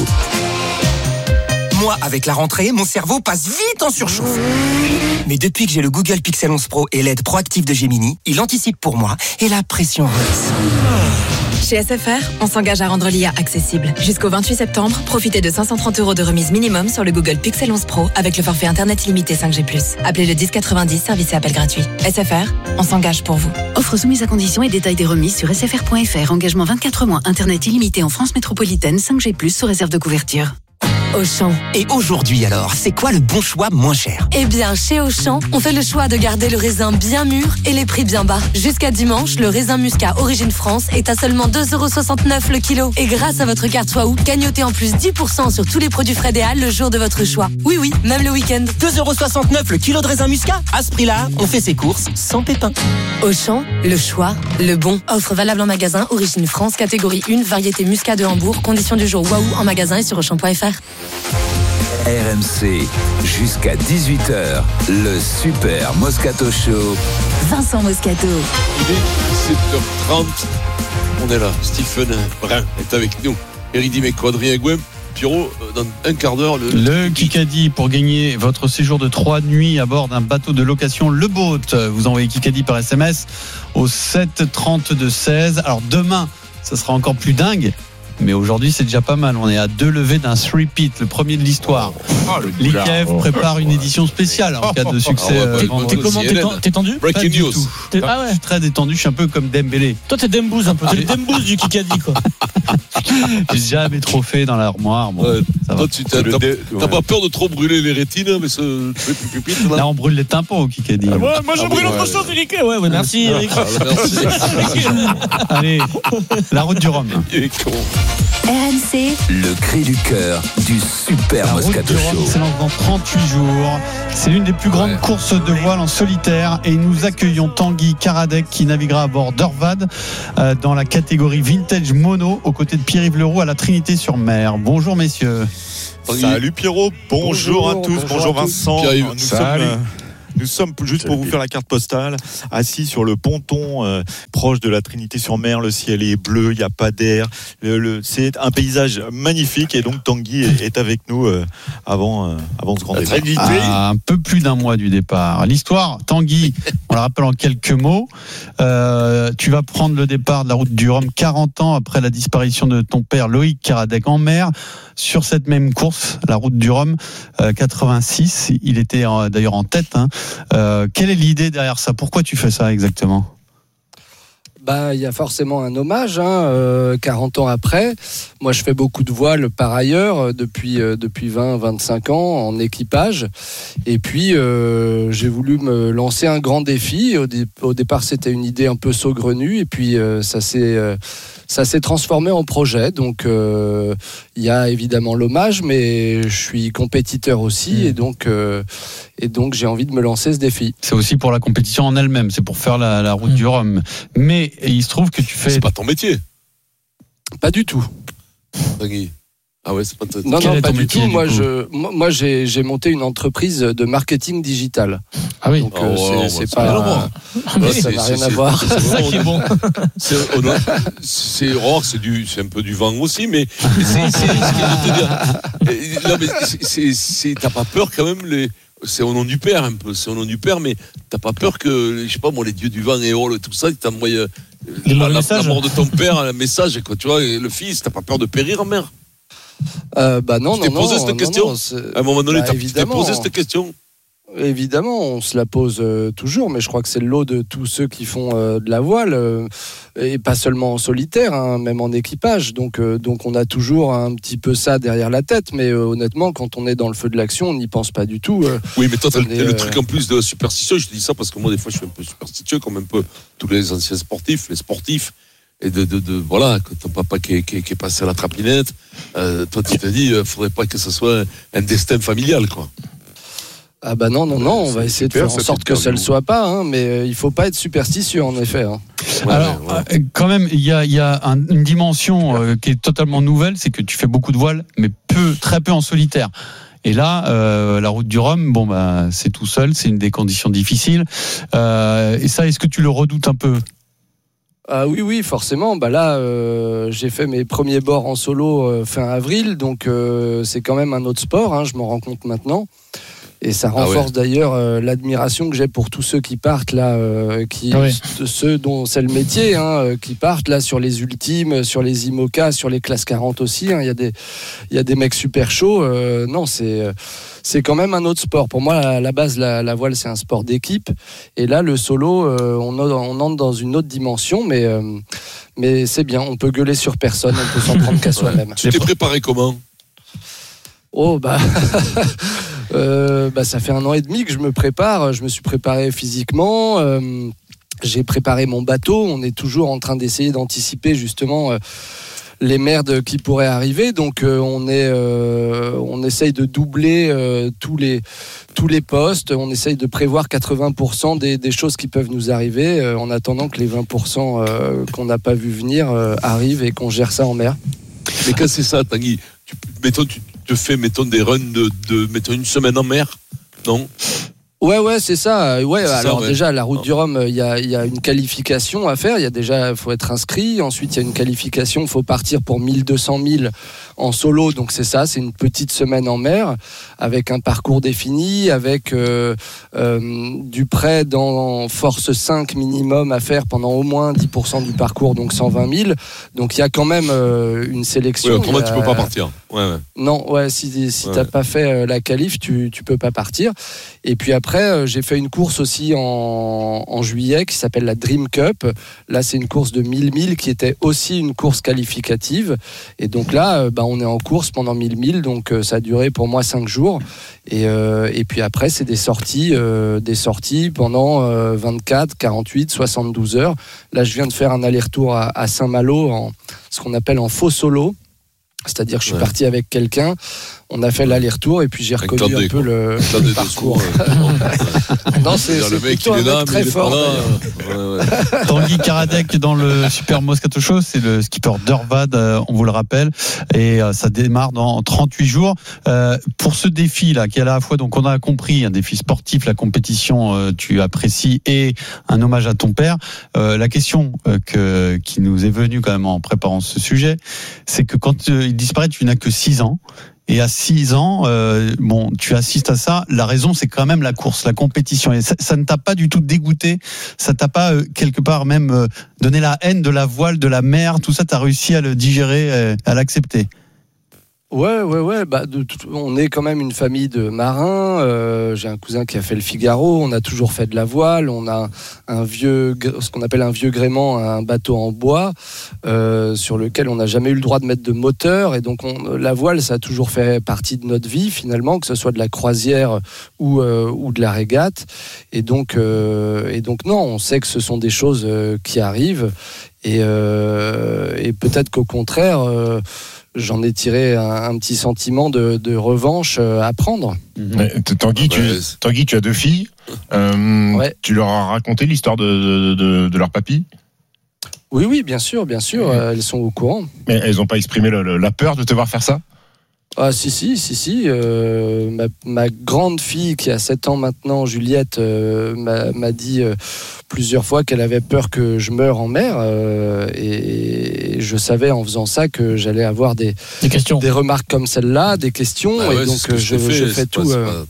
Moi, avec la rentrée, mon cerveau passe vite en surchauffe. Mais depuis que j'ai le Google Pixel 11 Pro et l'aide proactive de Gemini, il anticipe pour moi et la pression redescend. Chez SFR, on s'engage à rendre l'IA accessible. Jusqu'au 28 septembre, profitez de 530 € de remise minimum sur le Google Pixel 11 Pro avec le forfait Internet illimité 5G+. Appelez le 1090, service et appel gratuit. SFR, on s'engage pour vous. Offre soumise à conditions et détails des remises sur sfr.fr. Engagement 24 mois, Internet illimité en France métropolitaine, 5G+, sous réserve de couverture. Auchan. Et aujourd'hui alors, c'est quoi le bon choix moins cher ? Eh bien, chez Auchan, on fait le choix de garder le raisin bien mûr et les prix bien bas. Jusqu'à dimanche, le raisin muscat Origine France est à seulement 2,69 € le kilo. Et grâce à votre carte Waouh, gagnotez en plus 10% sur tous les produits frais des Halles le jour de votre choix. Oui, oui, même le week-end. 2,69 € le kilo de raisin muscat. À ce prix-là, on fait ses courses sans pépin. Auchan, le choix, le bon. Offre valable en magasin Origine France, catégorie 1, variété muscat de Hambourg. Conditions du jour Waouh en magasin et sur Auchan.fr. RMC, jusqu'à 18h, le Super Moscato Show. Vincent Moscato. Il est 17h30. On est là. Stephen Brun est avec nous. Eric Dimeco, Adrien Gouin, Pierrot, dans un quart d'heure. Le Kikadi pour gagner votre séjour de 3 nuits à bord d'un bateau de location Le Boat. Vous envoyez Kikadi par SMS au 7 32 16. Alors demain, ça sera encore plus dingue. mais aujourd'hui c'est déjà pas mal. On est à 2 levées d'un three-peat, le premier de l'histoire. L'IKF prépare une édition spéciale en cas de succès. T'es comment? T'es tendu? Breaking news. Ah ouais. Je suis très détendu, je suis un peu comme Dembélé. Toi t'es Dembouz un peu, t'es le Dembouz du Kikadi quoi. J'ai jamais trop fait dans l'armoire. Bon, ça toi, va. t'as pas peur de trop brûler les rétines, mais ce pupite là. Là, on brûle les tympans au Kikadi. Moi je brûle autre chose, Eric. Ouais, merci Eric. Allez, la route du Rhum. Il est con. RMC, Le cri du cœur du Super La route Moscato du Rhum Show. s'élance dans 38 jours. C'est l'une des plus grandes courses de voile en solitaire et nous accueillons Tanguy Karadec qui naviguera à bord d'Orvad dans la catégorie Vintage Mono aux côtés de Pierre-Yves Leroux à la Trinité-sur-Mer. Bonjour messieurs. Salut Pierrot, bonjour à tous, bonjour Vincent. Nous sommes juste pour vous faire la carte postale, assis sur le ponton proche de la Trinité-sur-Mer. Le ciel est bleu, il n'y a pas d'air. C'est un paysage magnifique et donc Tanguy est avec nous avant ce grand départ. Un peu plus d'un mois du départ. L'histoire, Tanguy, on la rappelle en quelques mots. Tu vas prendre le départ de la route du Rhum 40 ans après la disparition de ton père Loïc Karadec en mer. Sur cette même course, la route du Rhum 86, il était d'ailleurs en tête. Quelle est l'idée derrière ça? Pourquoi tu fais ça exactement? Il y a forcément un hommage, 40 ans après. Moi, je fais beaucoup de voile par ailleurs depuis 20-25 ans en équipage. Et puis, j'ai voulu me lancer un grand défi. Au départ, c'était une idée un peu saugrenue. Et puis, ça s'est transformé en projet. Donc, il y a évidemment l'hommage, mais je suis compétiteur aussi. Et donc, j'ai envie de me lancer ce défi. C'est aussi pour la compétition en elle-même. C'est pour faire la route du Rhum. Mais il se trouve que tu fais... C'est pas ton métier. Pas du tout. Tanguy. Ah ouais, c'est pas ton... Non, pas du tout. Moi, j'ai monté une entreprise de marketing digital. Ah oui. Donc, c'est pas... ça n'a rien à voir. C'est ça qui est bon. C'est un peu du vent aussi, mais c'est ce que je veux te dire. Non, mais t'as pas peur quand même c'est au nom du père un peu, c'est au nom du père, mais t'as pas peur que, je sais pas moi, les dieux du vent et tout ça, ils t'envoient la mort de ton père, un message, quoi, tu vois, et le fils, t'as pas peur de périr en mer? Non, tu t'es posé cette question? À un moment donné, tu t'es posé cette question? Évidemment, on se la pose toujours, mais je crois que c'est le lot de tous ceux qui font de la voile, et pas seulement en solitaire, même en équipage. Donc on a toujours un petit peu ça derrière la tête, mais honnêtement, quand on est dans le feu de l'action, on n'y pense pas du tout. Oui, mais toi, t'as le truc en plus de la superstition. Je te dis ça parce que moi, des fois, je suis un peu superstitieux, comme un peu tous les anciens sportifs, les sportifs. Et voilà, quand ton papa qui est passé à la trapinette, toi, tu te dis, faudrait pas que ce soit un destin familial, quoi. Ah non, on va essayer de faire en sorte que ça ne le soit pas, mais il faut pas être superstitieux en effet. Alors, quand même, il y a une dimension qui est totalement nouvelle, c'est que tu fais beaucoup de voile, mais très peu en solitaire. Et là, la route du Rhum, c'est tout seul, c'est une des conditions difficiles. Et ça, est-ce que tu le redoutes un peu? Oui, forcément. Là, j'ai fait mes premiers bords en solo fin avril, donc c'est quand même un autre sport, je m'en rends compte maintenant. Et ça renforce d'ailleurs l'admiration que j'ai pour tous ceux qui partent là, ceux dont c'est le métier, qui partent là sur les ultimes, sur les IMOCA, sur les classes 40 aussi. Il y a des mecs super chauds. Non, c'est quand même un autre sport. Pour moi, à la base, la voile, c'est un sport d'équipe. Et là, le solo, on entre dans une autre dimension, mais c'est bien. On peut gueuler sur personne, on peut s'en prendre qu'à soi-même. Tu t'es préparé comment? Ça fait 1 an et demi que je me prépare. Je me suis préparé physiquement. J'ai préparé mon bateau. On est toujours en train d'essayer d'anticiper justement les merdes qui pourraient arriver. Donc on essaye de doubler tous les postes. On essaye de prévoir 80% des choses qui peuvent nous arriver en attendant que les 20% qu'on n'a pas vu venir arrivent et qu'on gère ça en mer. Mais quand c'est ça, Tanguy, tu te fais des runs de mettons une semaine en mer, non? Ouais, c'est ça. Ouais, alors déjà, la route du Rhum, il y a une qualification à faire. Il faut être inscrit. Ensuite, il y a une qualification. Il faut partir pour 1200 000 en solo. Donc c'est ça, c'est une petite semaine en mer avec un parcours défini, avec du prêt dans force 5 minimum à faire pendant au moins 10% du parcours, donc 120 000. Donc il y a quand même une sélection. Oui, autrement, tu peux pas partir. Ouais. Non, si t'as pas fait la qualif, tu peux pas partir. Et puis après, j'ai fait une course aussi en juillet qui s'appelle la Dream Cup. Là, c'est une course de 1000 milles qui était aussi une course qualificative. Et donc là, on est en course pendant 1000 milles. Donc ça a duré pour moi 5 jours. Et puis après, c'est des sorties pendant 24, 48, 72 heures. Là, je viens de faire un aller-retour à Saint-Malo en ce qu'on appelle en faux solo. C'est-à-dire que je suis parti avec quelqu'un, on a fait l'aller-retour et puis j'ai reconnu un peu le parcours. Non, c'est le mec plutôt un mec très fort. Tanguy Karadec dans le Super Moscato Show, c'est le skipper d'Urvad, on vous le rappelle, et ça démarre dans 38 jours. Pour ce défi-là, qui est à la fois, donc on a compris, un défi sportif, la compétition, tu apprécies, et un hommage à ton père, la question qui nous est venue quand même en préparant ce sujet, c'est que quand il disparaît, tu n'as que 6 ans. Et à 6 ans, tu assistes à ça. La raison, c'est quand même la course, la compétition. Et ça ne t'a pas du tout dégoûté. Ça t'a pas quelque part même donné la haine de la voile, de la mer. Tout ça, t'as réussi à le digérer, à l'accepter. Ouais. On est quand même une famille de marins. J'ai un cousin qui a fait le Figaro. On a toujours fait de la voile. On a ce qu'on appelle un vieux gréement, un bateau en bois, sur lequel on n'a jamais eu le droit de mettre de moteur. Et donc, la voile, ça a toujours fait partie de notre vie, finalement, que ce soit de la croisière ou de la régate. Et donc, non, on sait que ce sont des choses qui arrivent. Et peut-être qu'au contraire, j'en ai tiré un petit sentiment de revanche à prendre. Tanguy, tu as 2 filles. Tu leur as raconté l'histoire de leur papy ? Oui, bien sûr. Elles sont au courant. Mais elles n'ont pas exprimé la peur de te voir faire ça ? Ah si. Ma grande fille qui a 7 ans maintenant, Juliette, m'a dit plusieurs fois qu'elle avait peur que je meure en mer, et je savais en faisant ça que j'allais avoir des remarques comme celle-là, des questions, et donc je fais tout.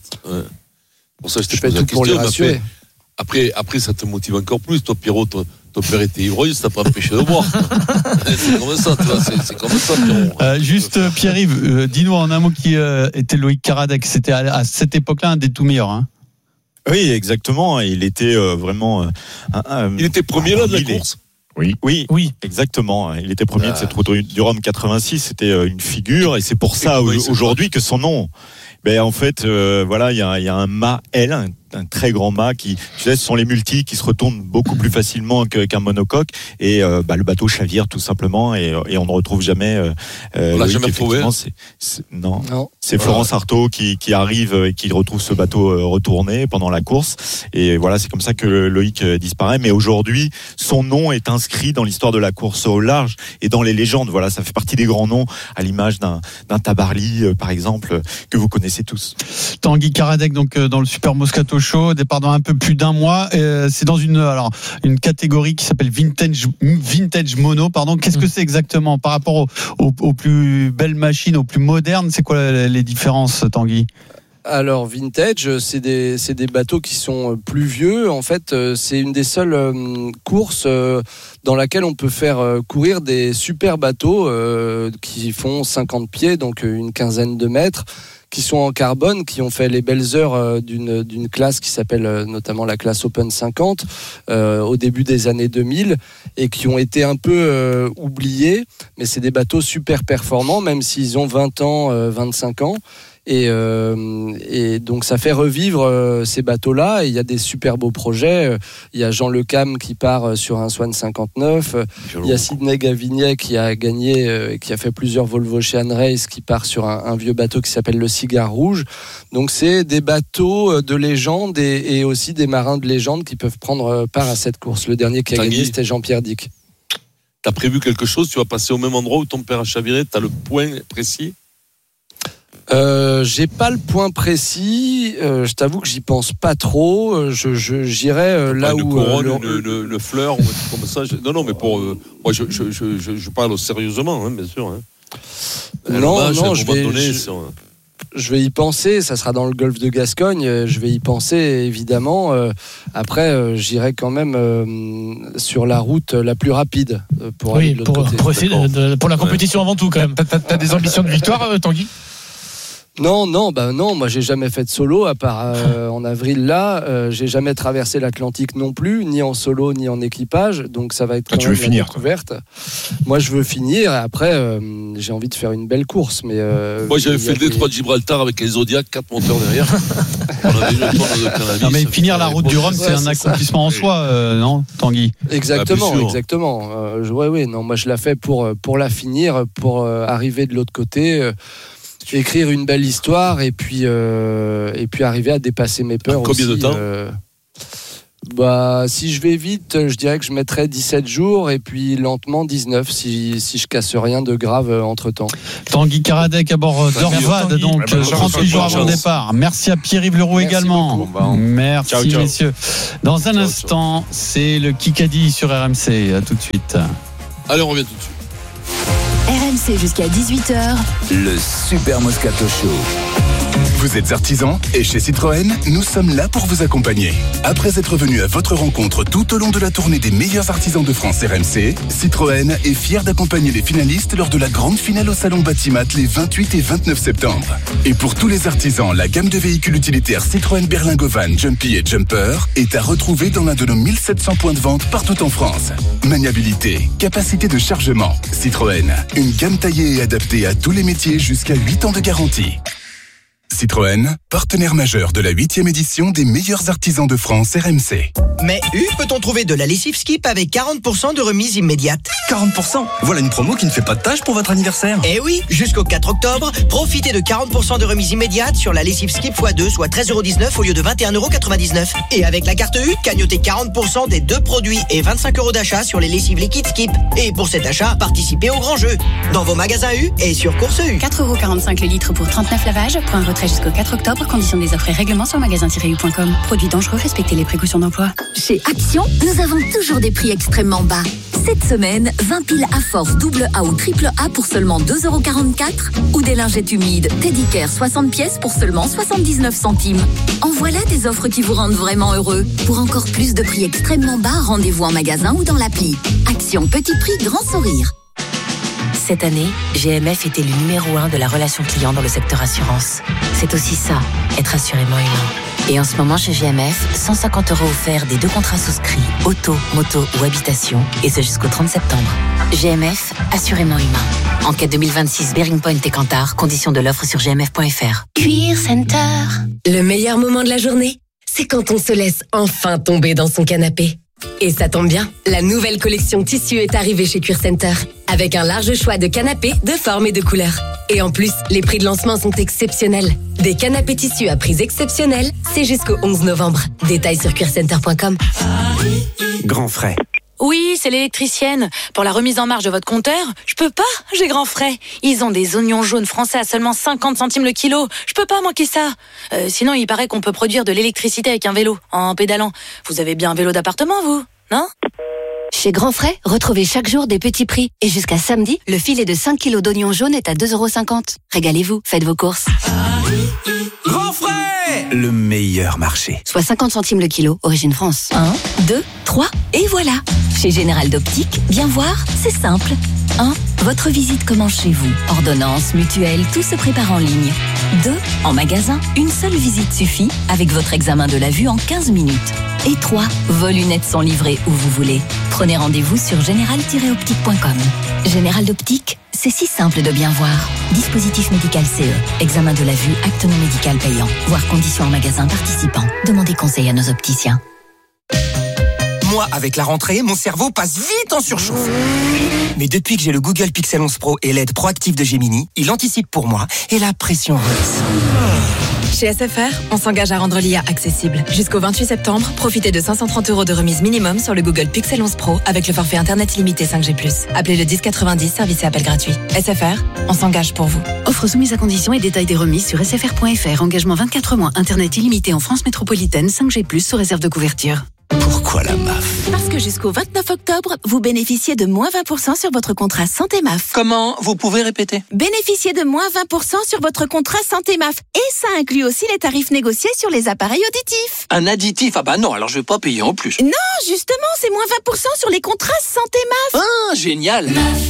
Pour ça, je fais tout pour les rassurer. Après, ça te motive encore plus. Toi, Pierrot, ton père était ivrogne, ça t'a pas empêché de boire. C'est comme ça, tu vois, c'est comme ça, Pierrot. Juste, Pierre-Yves, dis-nous en un mot qui était Loïc Karadec. C'était à cette époque-là un des tout meilleurs, hein. Oui, exactement. Il était vraiment. Il était premier là de la course. Oui, exactement. Il était premier de cette route du Rhum 86. C'était une figure, et c'est pour ça aujourd'hui que son nom. En fait, il y a un mât L, un très grand mât qui, tu sais, ce sont les multis qui se retournent beaucoup plus facilement qu'un monocoque, et le bateau chavire tout simplement, et on ne retrouve jamais. On l'a jamais trouvé. Non. C'est Florence Artaud qui arrive et qui retrouve ce bateau retourné pendant la course, et voilà, c'est comme ça que Loïc disparaît. Mais aujourd'hui, son nom est inscrit dans l'histoire de la course au large et dans les légendes. Voilà, ça fait partie des grands noms, à l'image d'un Tabarly, par exemple, que vous connaissez tous. Tanguy Karadec, donc dans le Super Moscato Show, départ dans un peu plus d'un mois. C'est dans une catégorie qui s'appelle vintage mono. Qu'est-ce que c'est exactement par rapport aux plus belles machines, aux plus modernes? C'est quoi les différences, Tanguy? Alors vintage, c'est des bateaux qui sont plus vieux. En fait, c'est une des seules courses dans laquelle on peut faire courir des super bateaux qui font 50 pieds, donc une quinzaine de mètres, qui sont en carbone, qui ont fait les belles heures d'une classe qui s'appelle notamment la classe Open 50 au début des années 2000, et qui ont été un peu oubliés, mais c'est des bateaux super performants, même s'ils ont 20 ans, 25 ans. Et donc ça fait revivre ces bateaux-là, et il y a des super beaux projets. Il y a Jean Le Cam qui part sur un Swan 59, il y a Sidney Gavinier qui a gagné, qui a fait plusieurs Volvo Ocean Race, qui part sur un vieux bateau qui s'appelle le Cigare Rouge. Donc c'est des bateaux de légende, et aussi des marins de légende qui peuvent prendre part à cette course. Le dernier qui a gagné, c'était Jean-Pierre Dick. T'as prévu quelque chose? Tu vas passer au même endroit où ton père a chaviré? T'as le point précis? J'ai pas le point précis. Je t'avoue que j'y pense pas trop. J'irai là où le fleur ou comme ça. Non, mais pour moi, je parle sérieusement, hein, bien sûr. Hein. Non, je vais y penser. Ça sera dans le golfe de Gascogne. Je vais y penser évidemment. Après, j'irai quand même sur la route la plus rapide pour aller de l'autre côté. Pour la compétition avant tout, quand même. T'as des ambitions de victoire, Tanguy ? Non, moi j'ai jamais fait de solo à part en avril là. J'ai jamais traversé l'Atlantique non plus, ni en solo ni en équipage. Donc ça va être tu veux finir, découverte. Moi je veux finir et après j'ai envie de faire une belle course. Mais moi j'avais fait le détroit de Gibraltar avec les Zodiac, 4 moteurs derrière. On avait eu le temps de cannabis. Non mais finir la route du Rhum, c'est un accomplissement en soi, non, Tanguy ? Exactement. Ouais. Non, moi je la fais pour la finir, pour arriver de l'autre côté. Écrire une belle histoire et puis arriver à dépasser mes peurs. Combien de temps si je vais vite, je dirais que je mettrai 17 jours et puis lentement 19 si je casse rien de grave entre temps. Tanguy Karadec à bord d'Orvad, donc 38 jours avant le départ. Merci à Pierre-Yves Leroux également. Merci ciao. Messieurs. Dans un instant, c'est le Kikadi sur RMC. À tout de suite. Allez, on revient tout de suite. RMC jusqu'à 18h. Le Super Moscato Show. Vous êtes artisan et chez Citroën, nous sommes là pour vous accompagner. Après être venu à votre rencontre tout au long de la tournée des meilleurs artisans de France RMC, Citroën est fier d'accompagner les finalistes lors de la grande finale au Salon Batimat les 28 et 29 septembre. Et pour tous les artisans, la gamme de véhicules utilitaires Citroën Berlingo Van, Jumpy et Jumper est à retrouver dans l'un de nos 1700 points de vente partout en France. Maniabilité, capacité de chargement, Citroën, une gamme taillée et adaptée à tous les métiers jusqu'à 8 ans de garantie. Citroën, partenaire majeur de la 8e édition des meilleurs artisans de France RMC. Mais peut-on trouver de la lessive Skip avec 40% de remise immédiate ? 40% ? Voilà une promo qui ne fait pas de tâche pour votre anniversaire. Eh oui, jusqu'au 4 octobre, profitez de 40% de remise immédiate sur la lessive Skip x2, soit 13,19€ au lieu de 21,99€. Et avec la carte U, cagnotez 40% des 2 produits et 25€ d'achat sur les lessives liquides Skip. Et pour cet achat, participez au grand jeu. Dans vos magasins U et sur Course U. 4,45€ le litre pour 39 lavages. Point retrait jusqu'au 4 octobre. Conditions des offres et règlements sur magasin-u.com. Produits dangereux, respectez les précautions d'emploi. Chez Action, nous avons toujours des prix extrêmement bas. Cette semaine, 20 piles à force double A ou triple A pour seulement 2,44€ ou des lingettes humides Teddy Care 60 pièces pour seulement 79 centimes. En voilà des offres qui vous rendent vraiment heureux. Pour encore plus de prix extrêmement bas, rendez-vous en magasin ou dans l'appli. Action, petit prix, grand sourire. Cette année, GMF était le numéro 1 de la relation client dans le secteur assurance. C'est aussi ça, être assurément humain. Et en ce moment chez GMF, 150€ offerts des 2 contrats souscrits, auto, moto ou habitation, et ce jusqu'au 30 septembre. GMF, assurément humain. Enquête 2026 Bearing Point et Kantar, conditions de l'offre sur gmf.fr. Cuir Center. Le meilleur moment de la journée, c'est quand on se laisse enfin tomber dans son canapé. Et ça tombe bien, la nouvelle collection tissu est arrivée chez Cuir Center, avec un large choix de canapés de formes et de couleurs. Et en plus, les prix de lancement sont exceptionnels. Des canapés tissus à prix exceptionnels, c'est jusqu'au 11 novembre. Détails sur cuircenter.com. Grand frais. Oui, c'est l'électricienne. Pour la remise en marche de votre compteur, je peux pas, j'ai grand frais. Ils ont des oignons jaunes français à seulement 50 centimes le kilo. Je peux pas manquer ça. Sinon, il paraît qu'on peut produire de l'électricité avec un vélo, en pédalant. Vous avez bien un vélo d'appartement, vous, non ? Chez Grand Frais, retrouvez chaque jour des petits prix. Et jusqu'à samedi, le filet de 5 kilos d'oignons jaunes est à 2,50€. Régalez-vous, faites vos courses. Grand Frais, le meilleur marché. Soit 50 centimes le kilo, origine France. 1, 2, 3, et voilà. Chez Général d'Optique, bien voir, c'est simple. 1. Votre visite commence chez vous. Ordonnance, mutuelle, tout se prépare en ligne. 2. En magasin, une seule visite suffit avec votre examen de la vue en 15 minutes. Et 3. Vos lunettes sont livrées où vous voulez. Prenez rendez-vous sur général-optique.com. Général d'Optique, c'est si simple de bien voir. Dispositif médical CE. Examen de la vue, acte non médical payant. Voir conditions en magasin participant. Demandez conseil à nos opticiens. Moi, avec la rentrée, mon cerveau passe vite en surchauffe. Mais depuis que j'ai le Google Pixel 11 Pro et LED proactif de Gemini, il anticipe pour moi et la pression redescend. Chez SFR, on s'engage à rendre l'IA accessible. Jusqu'au 28 septembre, profitez de 530 € de remise minimum sur le Google Pixel 11 Pro avec le forfait Internet illimité 5G+. Appelez le 1090, service et appel gratuit. SFR, on s'engage pour vous. Offre soumise à conditions et détails des remises sur sfr.fr. Engagement 24 mois, Internet illimité en France métropolitaine, 5G+, sous réserve de couverture. Pourquoi la MAF? Parce que jusqu'au 29 octobre, vous bénéficiez de moins 20% sur votre contrat Santé MAF. Comment? Vous pouvez répéter? Bénéficiez de moins 20% sur votre contrat Santé MAF. Et ça inclut aussi les tarifs négociés sur les appareils auditifs. Un additif? Ah bah non, alors je vais pas payer en plus. Non, justement, c'est moins 20% sur les contrats Santé MAF. Ah, génial.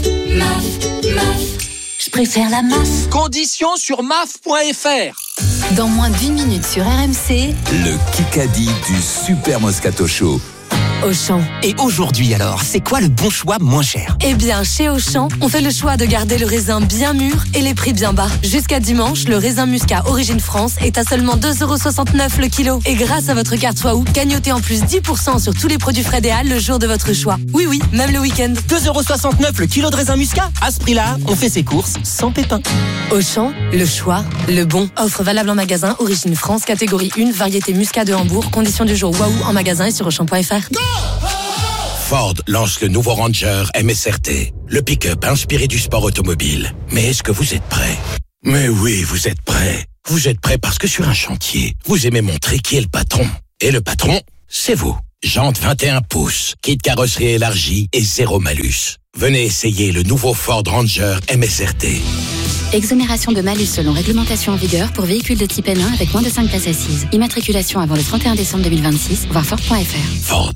Je préfère la MAF. Conditions sur maf.fr. Dans moins d'1 minute sur RMC, Le Kikadi du Super Moscato Show. Auchan. Et aujourd'hui alors, c'est quoi le bon choix moins cher? Eh bien, chez Auchan, on fait le choix de garder le raisin bien mûr et les prix bien bas. Jusqu'à dimanche, le raisin muscat Origine France est à seulement 2,69 € le kilo. Et grâce à votre carte Waouh, gagnotez en plus 10% sur tous les produits frais des Halles le jour de votre choix. Oui, oui, même le week-end. 2,69 € le kilo de raisin muscat. À ce prix-là, on fait ses courses sans pépin. Auchan, le choix, le bon. Offre valable en magasin, Origine France, catégorie 1, variété muscat de Hambourg. Conditions du jour Waouh en magasin et sur Auchan.fr. Ford lance le nouveau Ranger MSRT, le pick-up inspiré du sport automobile. Mais est-ce que vous êtes prêts? Mais oui, vous êtes prêts. Vous êtes prêts parce que sur un chantier, vous aimez montrer qui est le patron. Et le patron, c'est vous. Jantes 21 pouces, kit carrosserie élargie et zéro malus. Venez essayer le nouveau Ford Ranger MSRT. Exonération de malus selon réglementation en vigueur pour véhicules de type N1 avec moins de 5 places assises. Immatriculation avant le 31 décembre 2026, voir Ford.fr. Ford.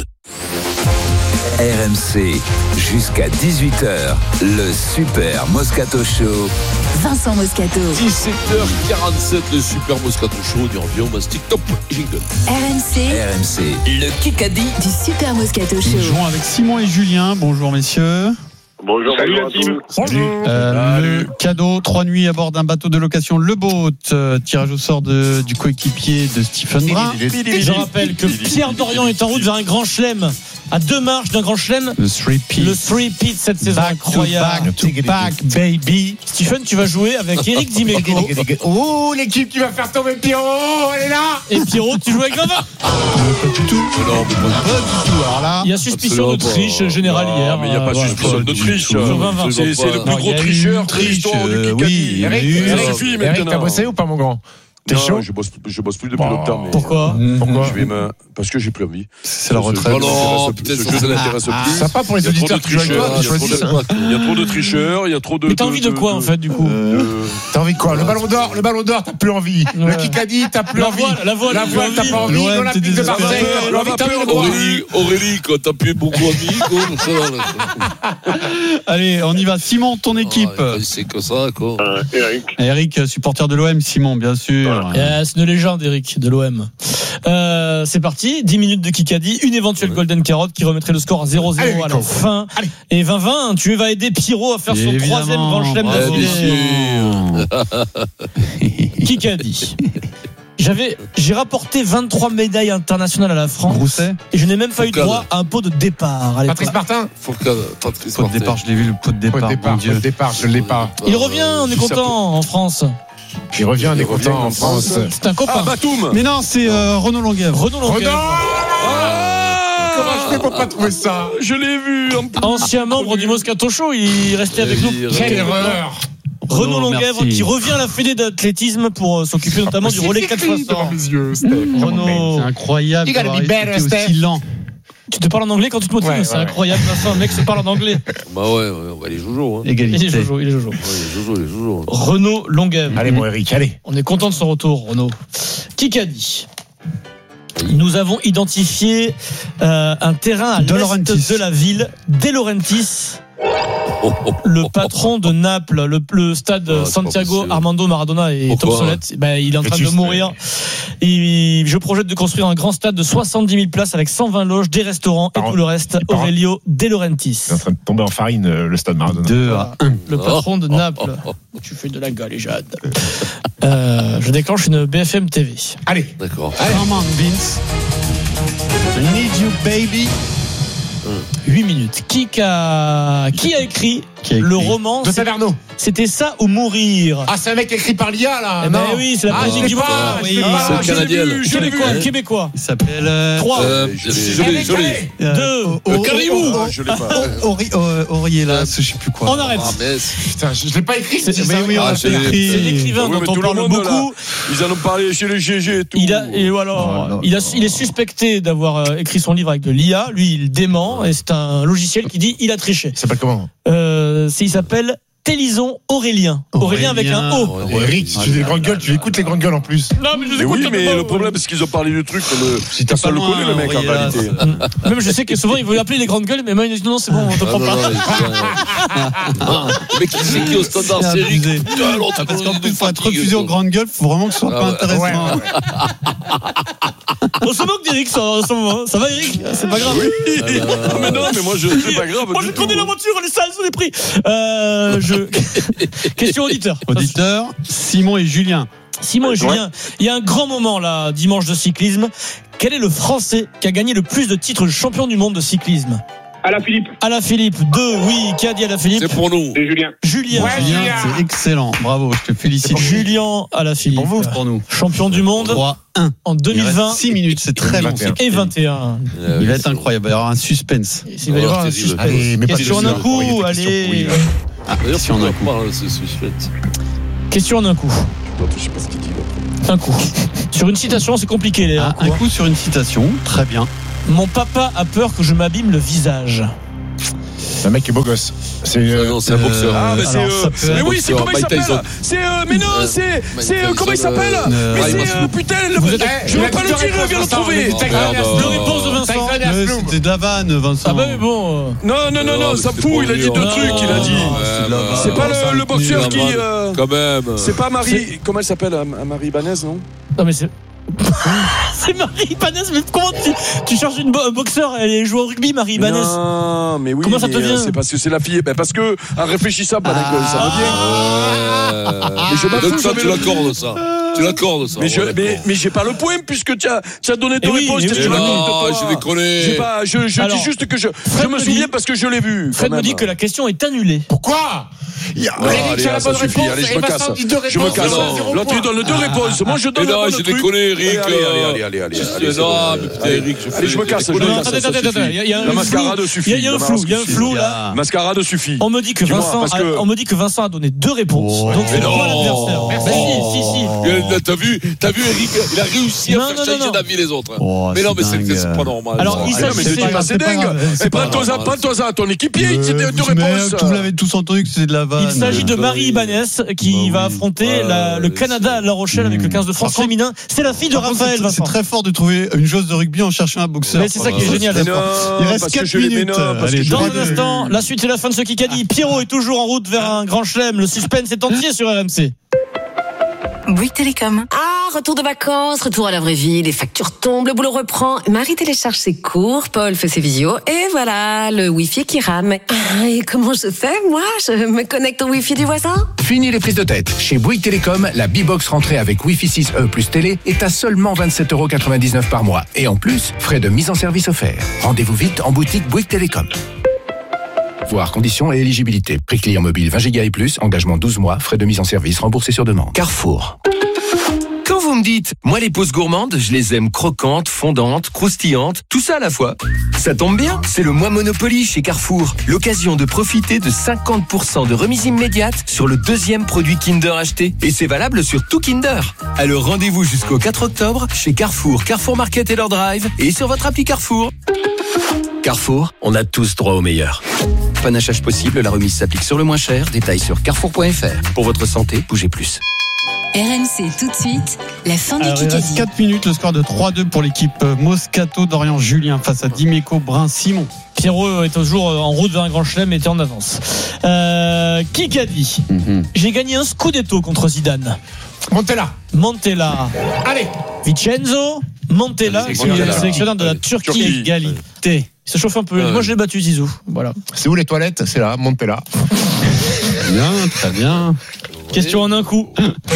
RMC, jusqu'à 18h, le Super Moscato Show. Vincent Moscato. 17h47, le Super Moscato Show. On revient au mastic top jingle. RMC, le Kikadi du Super Moscato Show. Nous jouons avec Simon et Julien. Bonjour messieurs. Bonjour, salut à tous. Le cadeau, 3 nuits à bord d'un bateau de location, le Boat. Tirage au sort du coéquipier de Stephen Brun. Je rappelle que Pierre Dorian est en route vers un grand chelem, à 2 marches d'un grand chelem. Le 3-peat cette saison incroyable. To back, baby. Stephen, tu vas jouer avec Eric Dimeco. Oh, l'équipe qui va faire tomber Pierrot, elle est là. Et Pierrot, tu joues avec Vava. Pas du tout. Non, pas du tout. Alors là, il y a suspicion de triche générale hier. Mais il n'y a pas suspicion de triche. C'est le plus gros tricheur de l'histoire du Kikadi. Eric, t'as bossé ou pas, mon grand? T'es chaud? Je bosse plus depuis longtemps. Mais pourquoi? Parce que j'ai plus envie. C'est la retraite. Ça n'intéresse plus. Sympa pour les auditeurs qui jouent avec toi, qui choisissent. Il y a trop de tricheurs, il y a trop de. Mais t'as envie de quoi en fait du coup? T'as envie de quoi? Le ballon d'or, t'as plus envie. Le Kikadi, t'as plus envie. La voile, t'as pas envie. L'Olympique de Marseille, Aurélie, quand t'as plus beaucoup envie, allez, on y va. Simon, ton équipe. C'est que ça, quoi. Eric, supporter de l'OM, Simon, bien sûr. C'est une légende, Eric, de l'OM. C'est parti, 10 minutes de Kikadi, une éventuelle Golden Carotte qui remettrait le score à 0-0 à la fin. Allez. Et 20-20, tu vas aider Pierrot à faire son 3e grand chelem d'affilée. Kikadi. J'ai rapporté 23 médailles internationales à la France. Brousset. Et je n'ai même pas eu droit à un pot de départ. Allez, Patrice Martin. Pot de départ, je l'ai vu, le pot de départ. Pot de départ, je l'ai pas. Il revient, on est content en France. Il revient, on est content en France. C'est un copain. Batum. Mais non, c'est Renaud Longuèvre. Comment je fais pour pas trouver ça? Je l'ai vu. Ancien membre du Moscato Show, il restait avec nous. Quelle erreur! Renaud Longuèvre qui revient à la fédé d'athlétisme pour s'occuper notamment du relais 460. Renaud, c'est incroyable d'avoir été aussi lent. Tu te parles en anglais quand tu te motives, c'est incroyable. Vincent, un mec se parle en anglais. Bah ouais, il est jojo. Égalité. Il est jojo. Renaud Longuèvre. Allez, mon Eric, allez. On est content de son retour, Renaud. Kikadi. Nous avons identifié un terrain à l'est de la ville, De Laurentiis. Le patron de Naples, le stade Santiago Armando Maradona est obsolète. Il est en train de mourir. Je projette de construire un grand stade de 70 000 places avec 120 loges, des restaurants et tout le reste. Aurelio De Laurentiis. Il est en train de tomber en farine, le stade Maradona. 2-1. Le patron de Naples. Tu fais de la galéjade. Je déclenche une BFM TV. Allez. D'accord. Come on, Vince. I need you, baby. 8 minutes. Qui a écrit le roman de Taverneau. C'était ça ou mourir. Ah, c'est un mec écrit par l'IA là. Eh ben oui, c'est la politique du moment. C'est le Canadien. Québécois. Il s'appelle 3. Joli. 2. Caribou. Je l'ai pas. Aurier-là, je sais plus quoi. On arrête. Putain, je l'ai pas écrit. C'est l'écrivain dont on parle beaucoup. Ils en ont parlé chez le GG et tout. Il est suspecté d'avoir écrit son livre avec de l'IA. Lui, il dément et c'est un logiciel qui dit il a triché. Il s'appelle comment? Il s'appelle Télison Aurélien. Aurélien avec un O. Eric, si tu fais des grandes gueules, tu écoutes les grandes gueules en plus. Non, mais je oui, mais le problème, c'est qu'ils ont parlé du truc. Personne le connaît, le mec, en réalité. Même je sais que souvent, il veut appeler les grandes gueules, mais moi, il dit non, c'est bon, on te prend pas. Mais qui c'est qui au standard série? Parce qu'en plus, pour être refusé aux grandes gueules, il faut vraiment que ce soit pas intéressant. On se moque d'Eric en ce moment. Ça va, Eric? C'est pas grave. Mais non, mais moi, c'est pas grave. Moi, je connais la voiture, les salles sont des prix. Question auditeur. Simon et Julien. Il y a un grand moment là, dimanche de cyclisme. Quel est le Français qui a gagné le plus de titres de champion du monde de cyclisme? Alaphilippe. 2, oui. Qui a dit Alaphilippe? C'est pour nous. C'est Julien. Julien, c'est excellent. Bravo, je te félicite. Julien Alaphilippe. Pour vous, pour nous. Champion du monde. 3-1. En 2020. 6 minutes, c'est très long. Et 21. Il va être incroyable. Il va y avoir un suspense. Il va y avoir un suspense. Question en un coup. Allez. Question en un coup. Question en un coup. Je sais pas ce qu'il dit. Un coup. Sur une citation, c'est compliqué. Les un coup sur une citation. Très bien. Mon papa a peur que je m'abîme le visage. C'est un mec qui est beau gosse. C'est un boxeur. Ah, mais c'est. Mais oui, c'est comment il s'appelle? C'est. Mais non, c'est. Comment il s'appelle? Mais c'est. Putain, je veux pas le dire, viens le trouver. Le réponse de Vincent. C'était de la vanne, Vincent. Ah, bah, mais bon. Non, ça me fout, il a dit 2 trucs, il a dit. C'est pas le boxeur qui. Quand même. C'est pas Marie. Comment elle s'appelle? Marie Ibanez, non? Non, mais c'est. C'est Marie Ibanez, mais comment tu cherches une boxeur? Elle joue au rugby, Marie Ibanez. Non, mais oui. Comment ça te vient? C'est parce que c'est la fille. Parce que, en réfléchissant, ça me vient. Mais je m'en fous, ça, tu l'accordes, ça. Mais j'ai pas le point, puisque tu as donné 2 réponses. Je déconne. Je dis juste que je me souviens parce que je l'ai vu. Fred me dit que la question est annulée. Pourquoi? Eric a la bonne réponse. Allez, je me casse. Là, tu donnes 2 réponses. Moi, je donne la bonne. J'ai déconné, Eric. Allez. Non, mais putain, Eric. Allez, je me casse. La mascarade suffit. Il y a un flou là. Mascarade suffit. On me dit que Vincent a donné 2 réponses. Donc c'est pas l'adversaire. Si. T'as vu, Eric, il a réussi à faire changer d'avis les autres. Mais non, mais c'est pas normal. Alors, c'est dingue. Prends-toi à ton équipier. C'était 2 réponses. Vous l'avez tous entendu que c'était de la vanne. Il s'agit de Marie Ibanez qui va affronter le Canada à La Rochelle avec le 15 de France féminin. C'est la fille de Raphaël. C'est très fort de trouver une joueuse de rugby en cherchant un boxeur. Mais c'est ça qui est génial. Il reste 4 minutes. Dans un instant, la suite c'est la fin de ce Kikadi. Pierrot est toujours en route vers un grand chelem. Le suspense est entier sur RMC. Bouygues Télécom. Ah, retour de vacances, retour à la vraie vie, les factures tombent, le boulot reprend. Marie télécharge ses cours, Paul fait ses visios, et voilà, le Wi-Fi qui rame. Ah, et comment je fais, moi? Je me connecte au Wi-Fi du voisin? Fini les prises de tête. Chez Bouygues Télécom, la B-Box rentrée avec Wi-Fi 6E plus télé est à seulement 27,99€ par mois. Et en plus, frais de mise en service offerts. Rendez-vous vite en boutique Bouygues Télécom. Voir conditions et éligibilité. Prix client mobile 20 Go et plus, engagement 12 mois, frais de mise en service remboursés sur demande. Carrefour. Quand vous me dites, moi les pauses gourmandes, je les aime croquantes, fondantes, croustillantes, tout ça à la fois. Ça tombe bien, c'est le mois Monopoly chez Carrefour. L'occasion de profiter de 50% de remise immédiate sur le 2e produit Kinder acheté. Et c'est valable sur tout Kinder. Alors rendez-vous jusqu'au 4 octobre chez Carrefour, Carrefour Market et leur drive et sur votre appli Carrefour. Carrefour, on a tous droit au meilleur. Panachage possible, la remise s'applique sur le moins cher. Détails sur carrefour.fr. Pour votre santé, bougez plus. RMC tout de suite, la fin du Kikadi. Il reste 4 minutes, le score de 3-2 pour l'équipe Moscato d'Orient Julien face à Dimeco Brun Simon. Pierrot est toujours en route vers un grand chelem et était en avance. Kikadi. J'ai gagné un Scudetto contre Zidane. Montella. Allez. Vincenzo Montella, qui est le sélectionneur de la Turquie. Égalité. Il se chauffe un peu. Moi, je l'ai battu, Zizou. Voilà. C'est où les toilettes? C'est là, Montella. Bien, très bien. Question en un coup.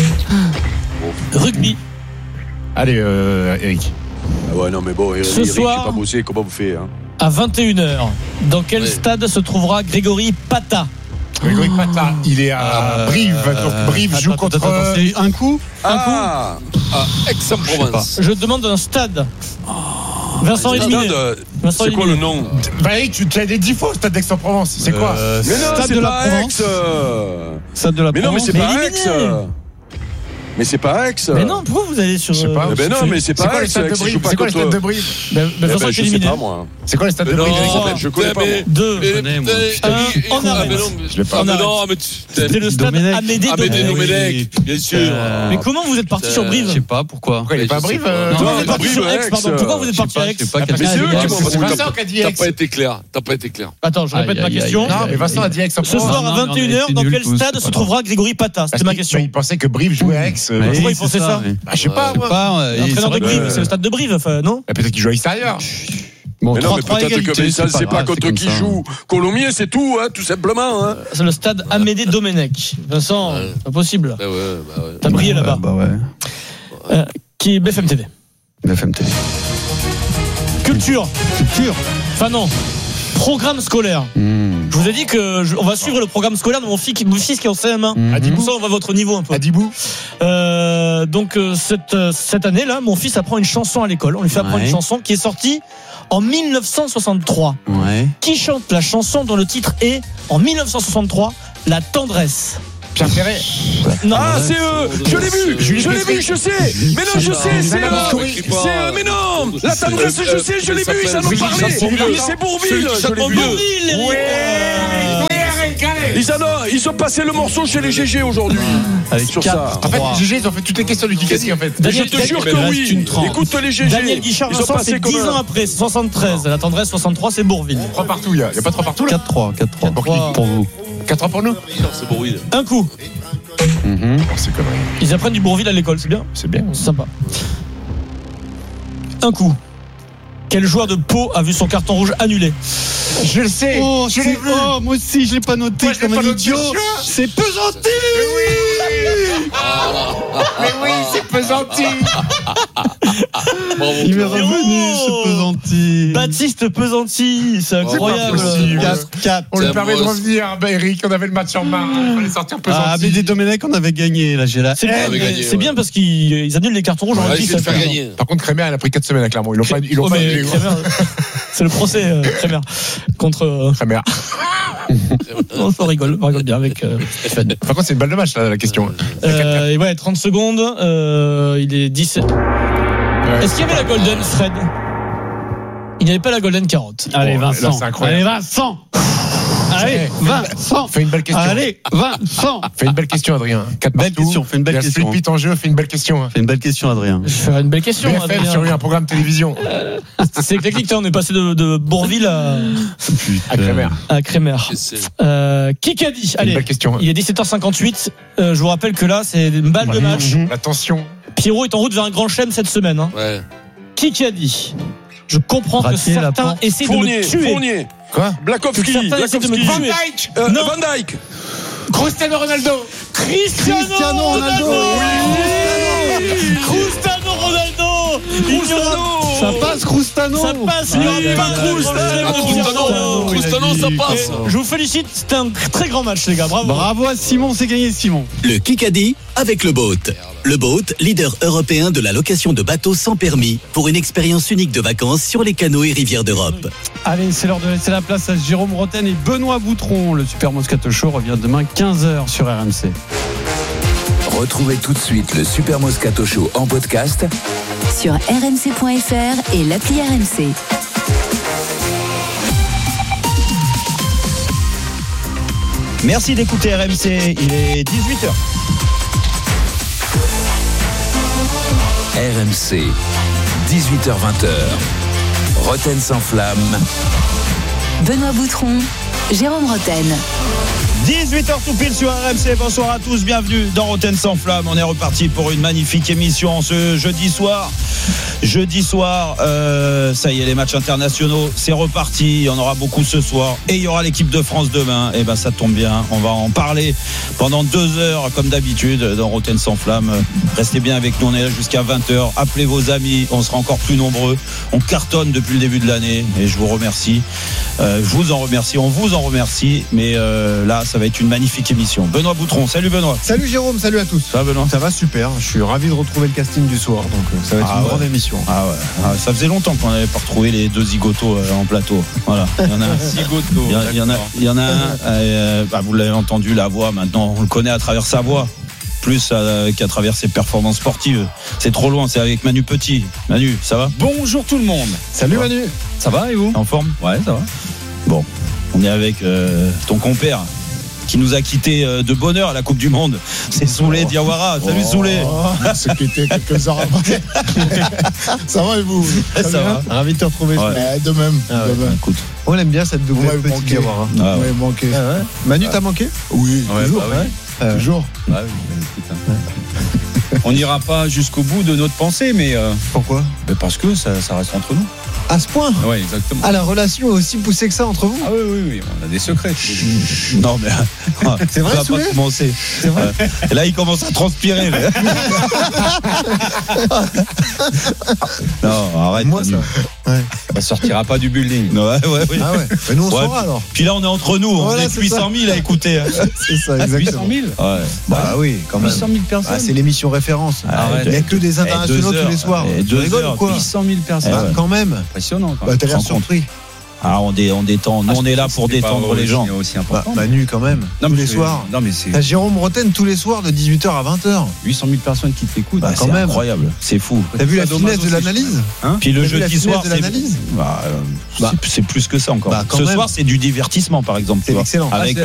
Rugby. Allez, Eric. Ah ouais, non, mais bon, Eric, ce soir, j'ai pas bossé. Comment vous faites, hein? À 21h, dans quel stade se trouvera Grégory Pata? Grégory Pata, il est à Brive. Donc Brive joue contre. C'est un coup. Aix-en-Provence. Je demande un stade. Vincent éliminé. C'est quoi le nom? Bah oui, tu l'as dit 10 fois au stade d'Aix-en-Provence. C'est quoi? Mais non, Stade c'est de la pas Provence. Stade de la Mais non, mais Provence. c'est pas Aix. Mais c'est pas Aix. Mais non, pourquoi vous allez sur. Je sais pas. Ben non, mais c'est pas quoi le Aix. stade de Brive? C'est quoi le stade de Brive? Vincent est Je sais éliminé. pas, moi. C'est quoi le stade de Brive? Je connais pas. 2. On arrête. C'était le stade Amédée Domenech, bien sûr. Mais comment vous êtes parti sur Brive? Je sais pas pourquoi. Pourquoi il est pas à Brive? Pourquoi vous êtes parti sur Aix, pardon? Pourquoi vous êtes parti à Aix? Mais c'est eux qui m'ont C'est Vincent qui a dit T'as Aix. pas été clair. Attends, je répète ma question. Non, mais Vincent a dit Ce Aix-en-Provence. soir à 21h, dans quel stade se trouvera Grégory Pata? C'était ma question. Il pensait que Brive jouait à Aix. Pourquoi il pensait ça? Je sais pas, moi. L'entraîneur de Brive, c'est le stade de Brive, non? Peut-être qu'il joue à l'extérieur. Bon, Mais non, mais 3-3 peut-être que égalité, ça ne sait pas grave, contre c'est qui comme ça. joue. Colomiers, c'est tout, tout simplement. C'est le stade Amédée Domenech. Vincent, pas possible. Bah ouais. T'as brillé là-bas. Bah ouais. Qui est BFM TV. BFM TV. Culture. Enfin non. Programme scolaire. Je vous ai dit que on va suivre le programme scolaire de mon fils qui est en CM1. Comme ça, on va à votre niveau un peu. Adibou. Donc cette année-là, mon fils apprend une chanson à l'école. On lui fait apprendre une chanson qui est sortie en 1963. Ouais. Qui chante la chanson dont le titre est, en 1963, La tendresse? Pierre Perret. Non. C'est je l'ai vu, je sais. Mais non, je sais, mais non, la tendresse, je sais, je l'ai vu, ils en ont parlé. C'est Bourville, je l'ai vu. Ils ont passé le morceau chez les GG aujourd'hui. Sur ça. En fait, les GG, ils ont fait toutes les questions du Kikadi, en fait. Je te jure que oui. Écoute les GG. Daniel Guichard, Vincent, c'est 10 ans après, 73. La tendresse, 63, c'est Bourville. 3 partout, il n'y a pas 3 partout là. 4-3 pour vous. 4-3 pour nous. C'est Bourville. Un coup. C'est connerie. Ils apprennent du Bourville à l'école, c'est bien. C'est bien. C'est sympa. Un coup. Quel joueur de Pau a vu son carton rouge annulé? Je le sais. Je l'ai vu. Moi aussi, je l'ai pas noté comme un idiot. C'est Pesanti. Mais oui, c'est Pesanti. Il m'est revenu ce Pesanti. Baptiste Pesanti, c'est incroyable. 4-4. On lui permet de revenir. Eric, on avait le match en main. Il fallait sortir Pesanti. Ah, mais des Domenech, on avait gagné. Là, j'ai la. C'est bien parce qu'ils annulent les cartons rouges. Par contre, Crémer, elle a pris 4 semaines à Clermont. Ils l'ont pas annulé. C'est le procès Crémer contre Crémer. On rigole bien avec Stéphane. Par contre, c'est une balle de match la question. Ouais, 30 secondes. Il est 17. Est-ce qu'il y avait la Golden Fred? Il n'y avait pas la Golden carotte. Allez, Vincent. Là, c'est incroyable. Allez, Vincent. Allez, Vincent. Fais une belle question. Allez, Vincent. Fais une belle question, Adrien. 4 belle question. Fais une belle question. Il y a en jeu. Fais une belle question. Fais une belle question, Adrien. Je ferai une belle question. BFM sur un programme télévision. C'est technique. On est passé de Bourville à Crémer. À Crémer. Kikadi. Allez. Une belle question. Il est 17h58. Je vous rappelle que là, c'est une balle de match. Attention. Pierrot est en route vers un grand chelem cette semaine. Ouais. Kikadi. Je comprends que certains essaient de me tuer. Fournier. Quoi? Blakowski. Van Dijk. Van Dijk. Cristiano Ronaldo. Cristiano Ronaldo. Cristiano Ronaldo. Ça passe, Crustano. Ça passe. Il n'y aura pas Crustano, ça passe. Je vous félicite. C'était un très grand match, les gars. Bravo. Bravo à Simon, c'est gagné, Simon. Le Kikadi avec le Boat. Le Boat, leader européen de la location de bateaux sans permis, pour une expérience unique de vacances sur les canaux et rivières d'Europe. Allez, c'est l'heure de laisser la place à Jérôme Rotten et Benoît Boutron. Le Super Moscato Show revient demain 15h sur RMC. Retrouvez tout de suite le Super Moscato Show en podcast sur rmc.fr et l'appli RMC. Merci d'écouter RMC, il est 18h. RMC, 18h-20h. Rotten sans flamme. Benoît Boutron, Jérôme Rotten. 18h tout pile sur RMC, bonsoir à tous, bienvenue dans Rotten sans flamme. On est reparti pour une magnifique émission ce jeudi soir. Jeudi soir, ça y est, les matchs internationaux, c'est reparti. Il y en aura beaucoup ce soir. Et il y aura l'équipe de France demain. Et ben ça tombe bien. On va en parler pendant 2 heures, comme d'habitude, dans Roten sans flamme. Restez bien avec nous. On est là jusqu'à 20h. Appelez vos amis. On sera encore plus nombreux. On cartonne depuis le début de l'année. Et je vous remercie. Je vous en remercie. On vous en remercie. Mais là, ça va être une magnifique émission. Benoît Boutron. Salut Benoît. Salut Jérôme. Salut à tous. Ça va Benoît? Ça va super. Je suis ravi de retrouver le casting du soir. Donc ça va être une grande émission. Ah ouais. Ça faisait longtemps qu'on n'avait pas retrouvé les 2 zigotos en plateau. Voilà. Il y en a un. Il y en a un. Vous l'avez entendu, la voix. Maintenant, on le connaît à travers sa voix. Plus qu'à travers ses performances sportives. C'est trop loin, c'est avec Manu Petit. Manu, ça va? Bonjour tout le monde. Salut Manu. Ça va et vous? En forme? Ouais, ça va. Bon, on est avec ton compère qui nous a quitté de bonne heure à la Coupe du Monde. C'est Soulé Diawara. Salut Soulé. C'est quitté quelques heures après. Ça va et vous? Ça va. Ravi de te retrouver. Ouais. De même. Écoute. On aime bien cette double petite Diawara. Ouais, manqué. Manu, t'as manqué? Oui, toujours. Toujours. On n'ira pas jusqu'au bout de notre pensée, mais pourquoi? Parce que ça reste entre nous. À ce point? Oui, exactement. Ah, la relation est aussi poussée que ça entre vous? Ah oui, on a des secrets. Non mais c'est vrai, ça va pas commencer. C'est vrai. Et là il commence à transpirer. Non, arrête. Moi ça. Ouais. Ça sortira pas du building. Ouais. Ah ouais. Mais nous on saura alors. Puis là on est entre nous. Voilà, on est 800 000 à écouter. C'est ça, exactement. 800 000. Ouais. Bah oui, quand même. 800 000 personnes. Ah, c'est l'émission référence. Arrête. Il n'y a que des internationaux tous les soirs. Tu rigoles ou quoi? 800 000 personnes. Ah, quand même. Impressionnant. Bah, t'as l'air surpris. Ah, on détend. Nous, on est là pour détendre les gens. Aussi important. Manu, quand même. Tous les soirs. Non, mais c'est. T'as Jérôme Roten tous les soirs de 18h à 20h. 800 000 personnes qui t'écoutent. Bah, C'est incroyable. C'est fou. T'as vu la finesse de l'analyse? Puis le jeudi soir, de l'analyse. c'est plus que ça encore. Bah, Ce soir, c'est du divertissement, par exemple. C'est excellent. Avec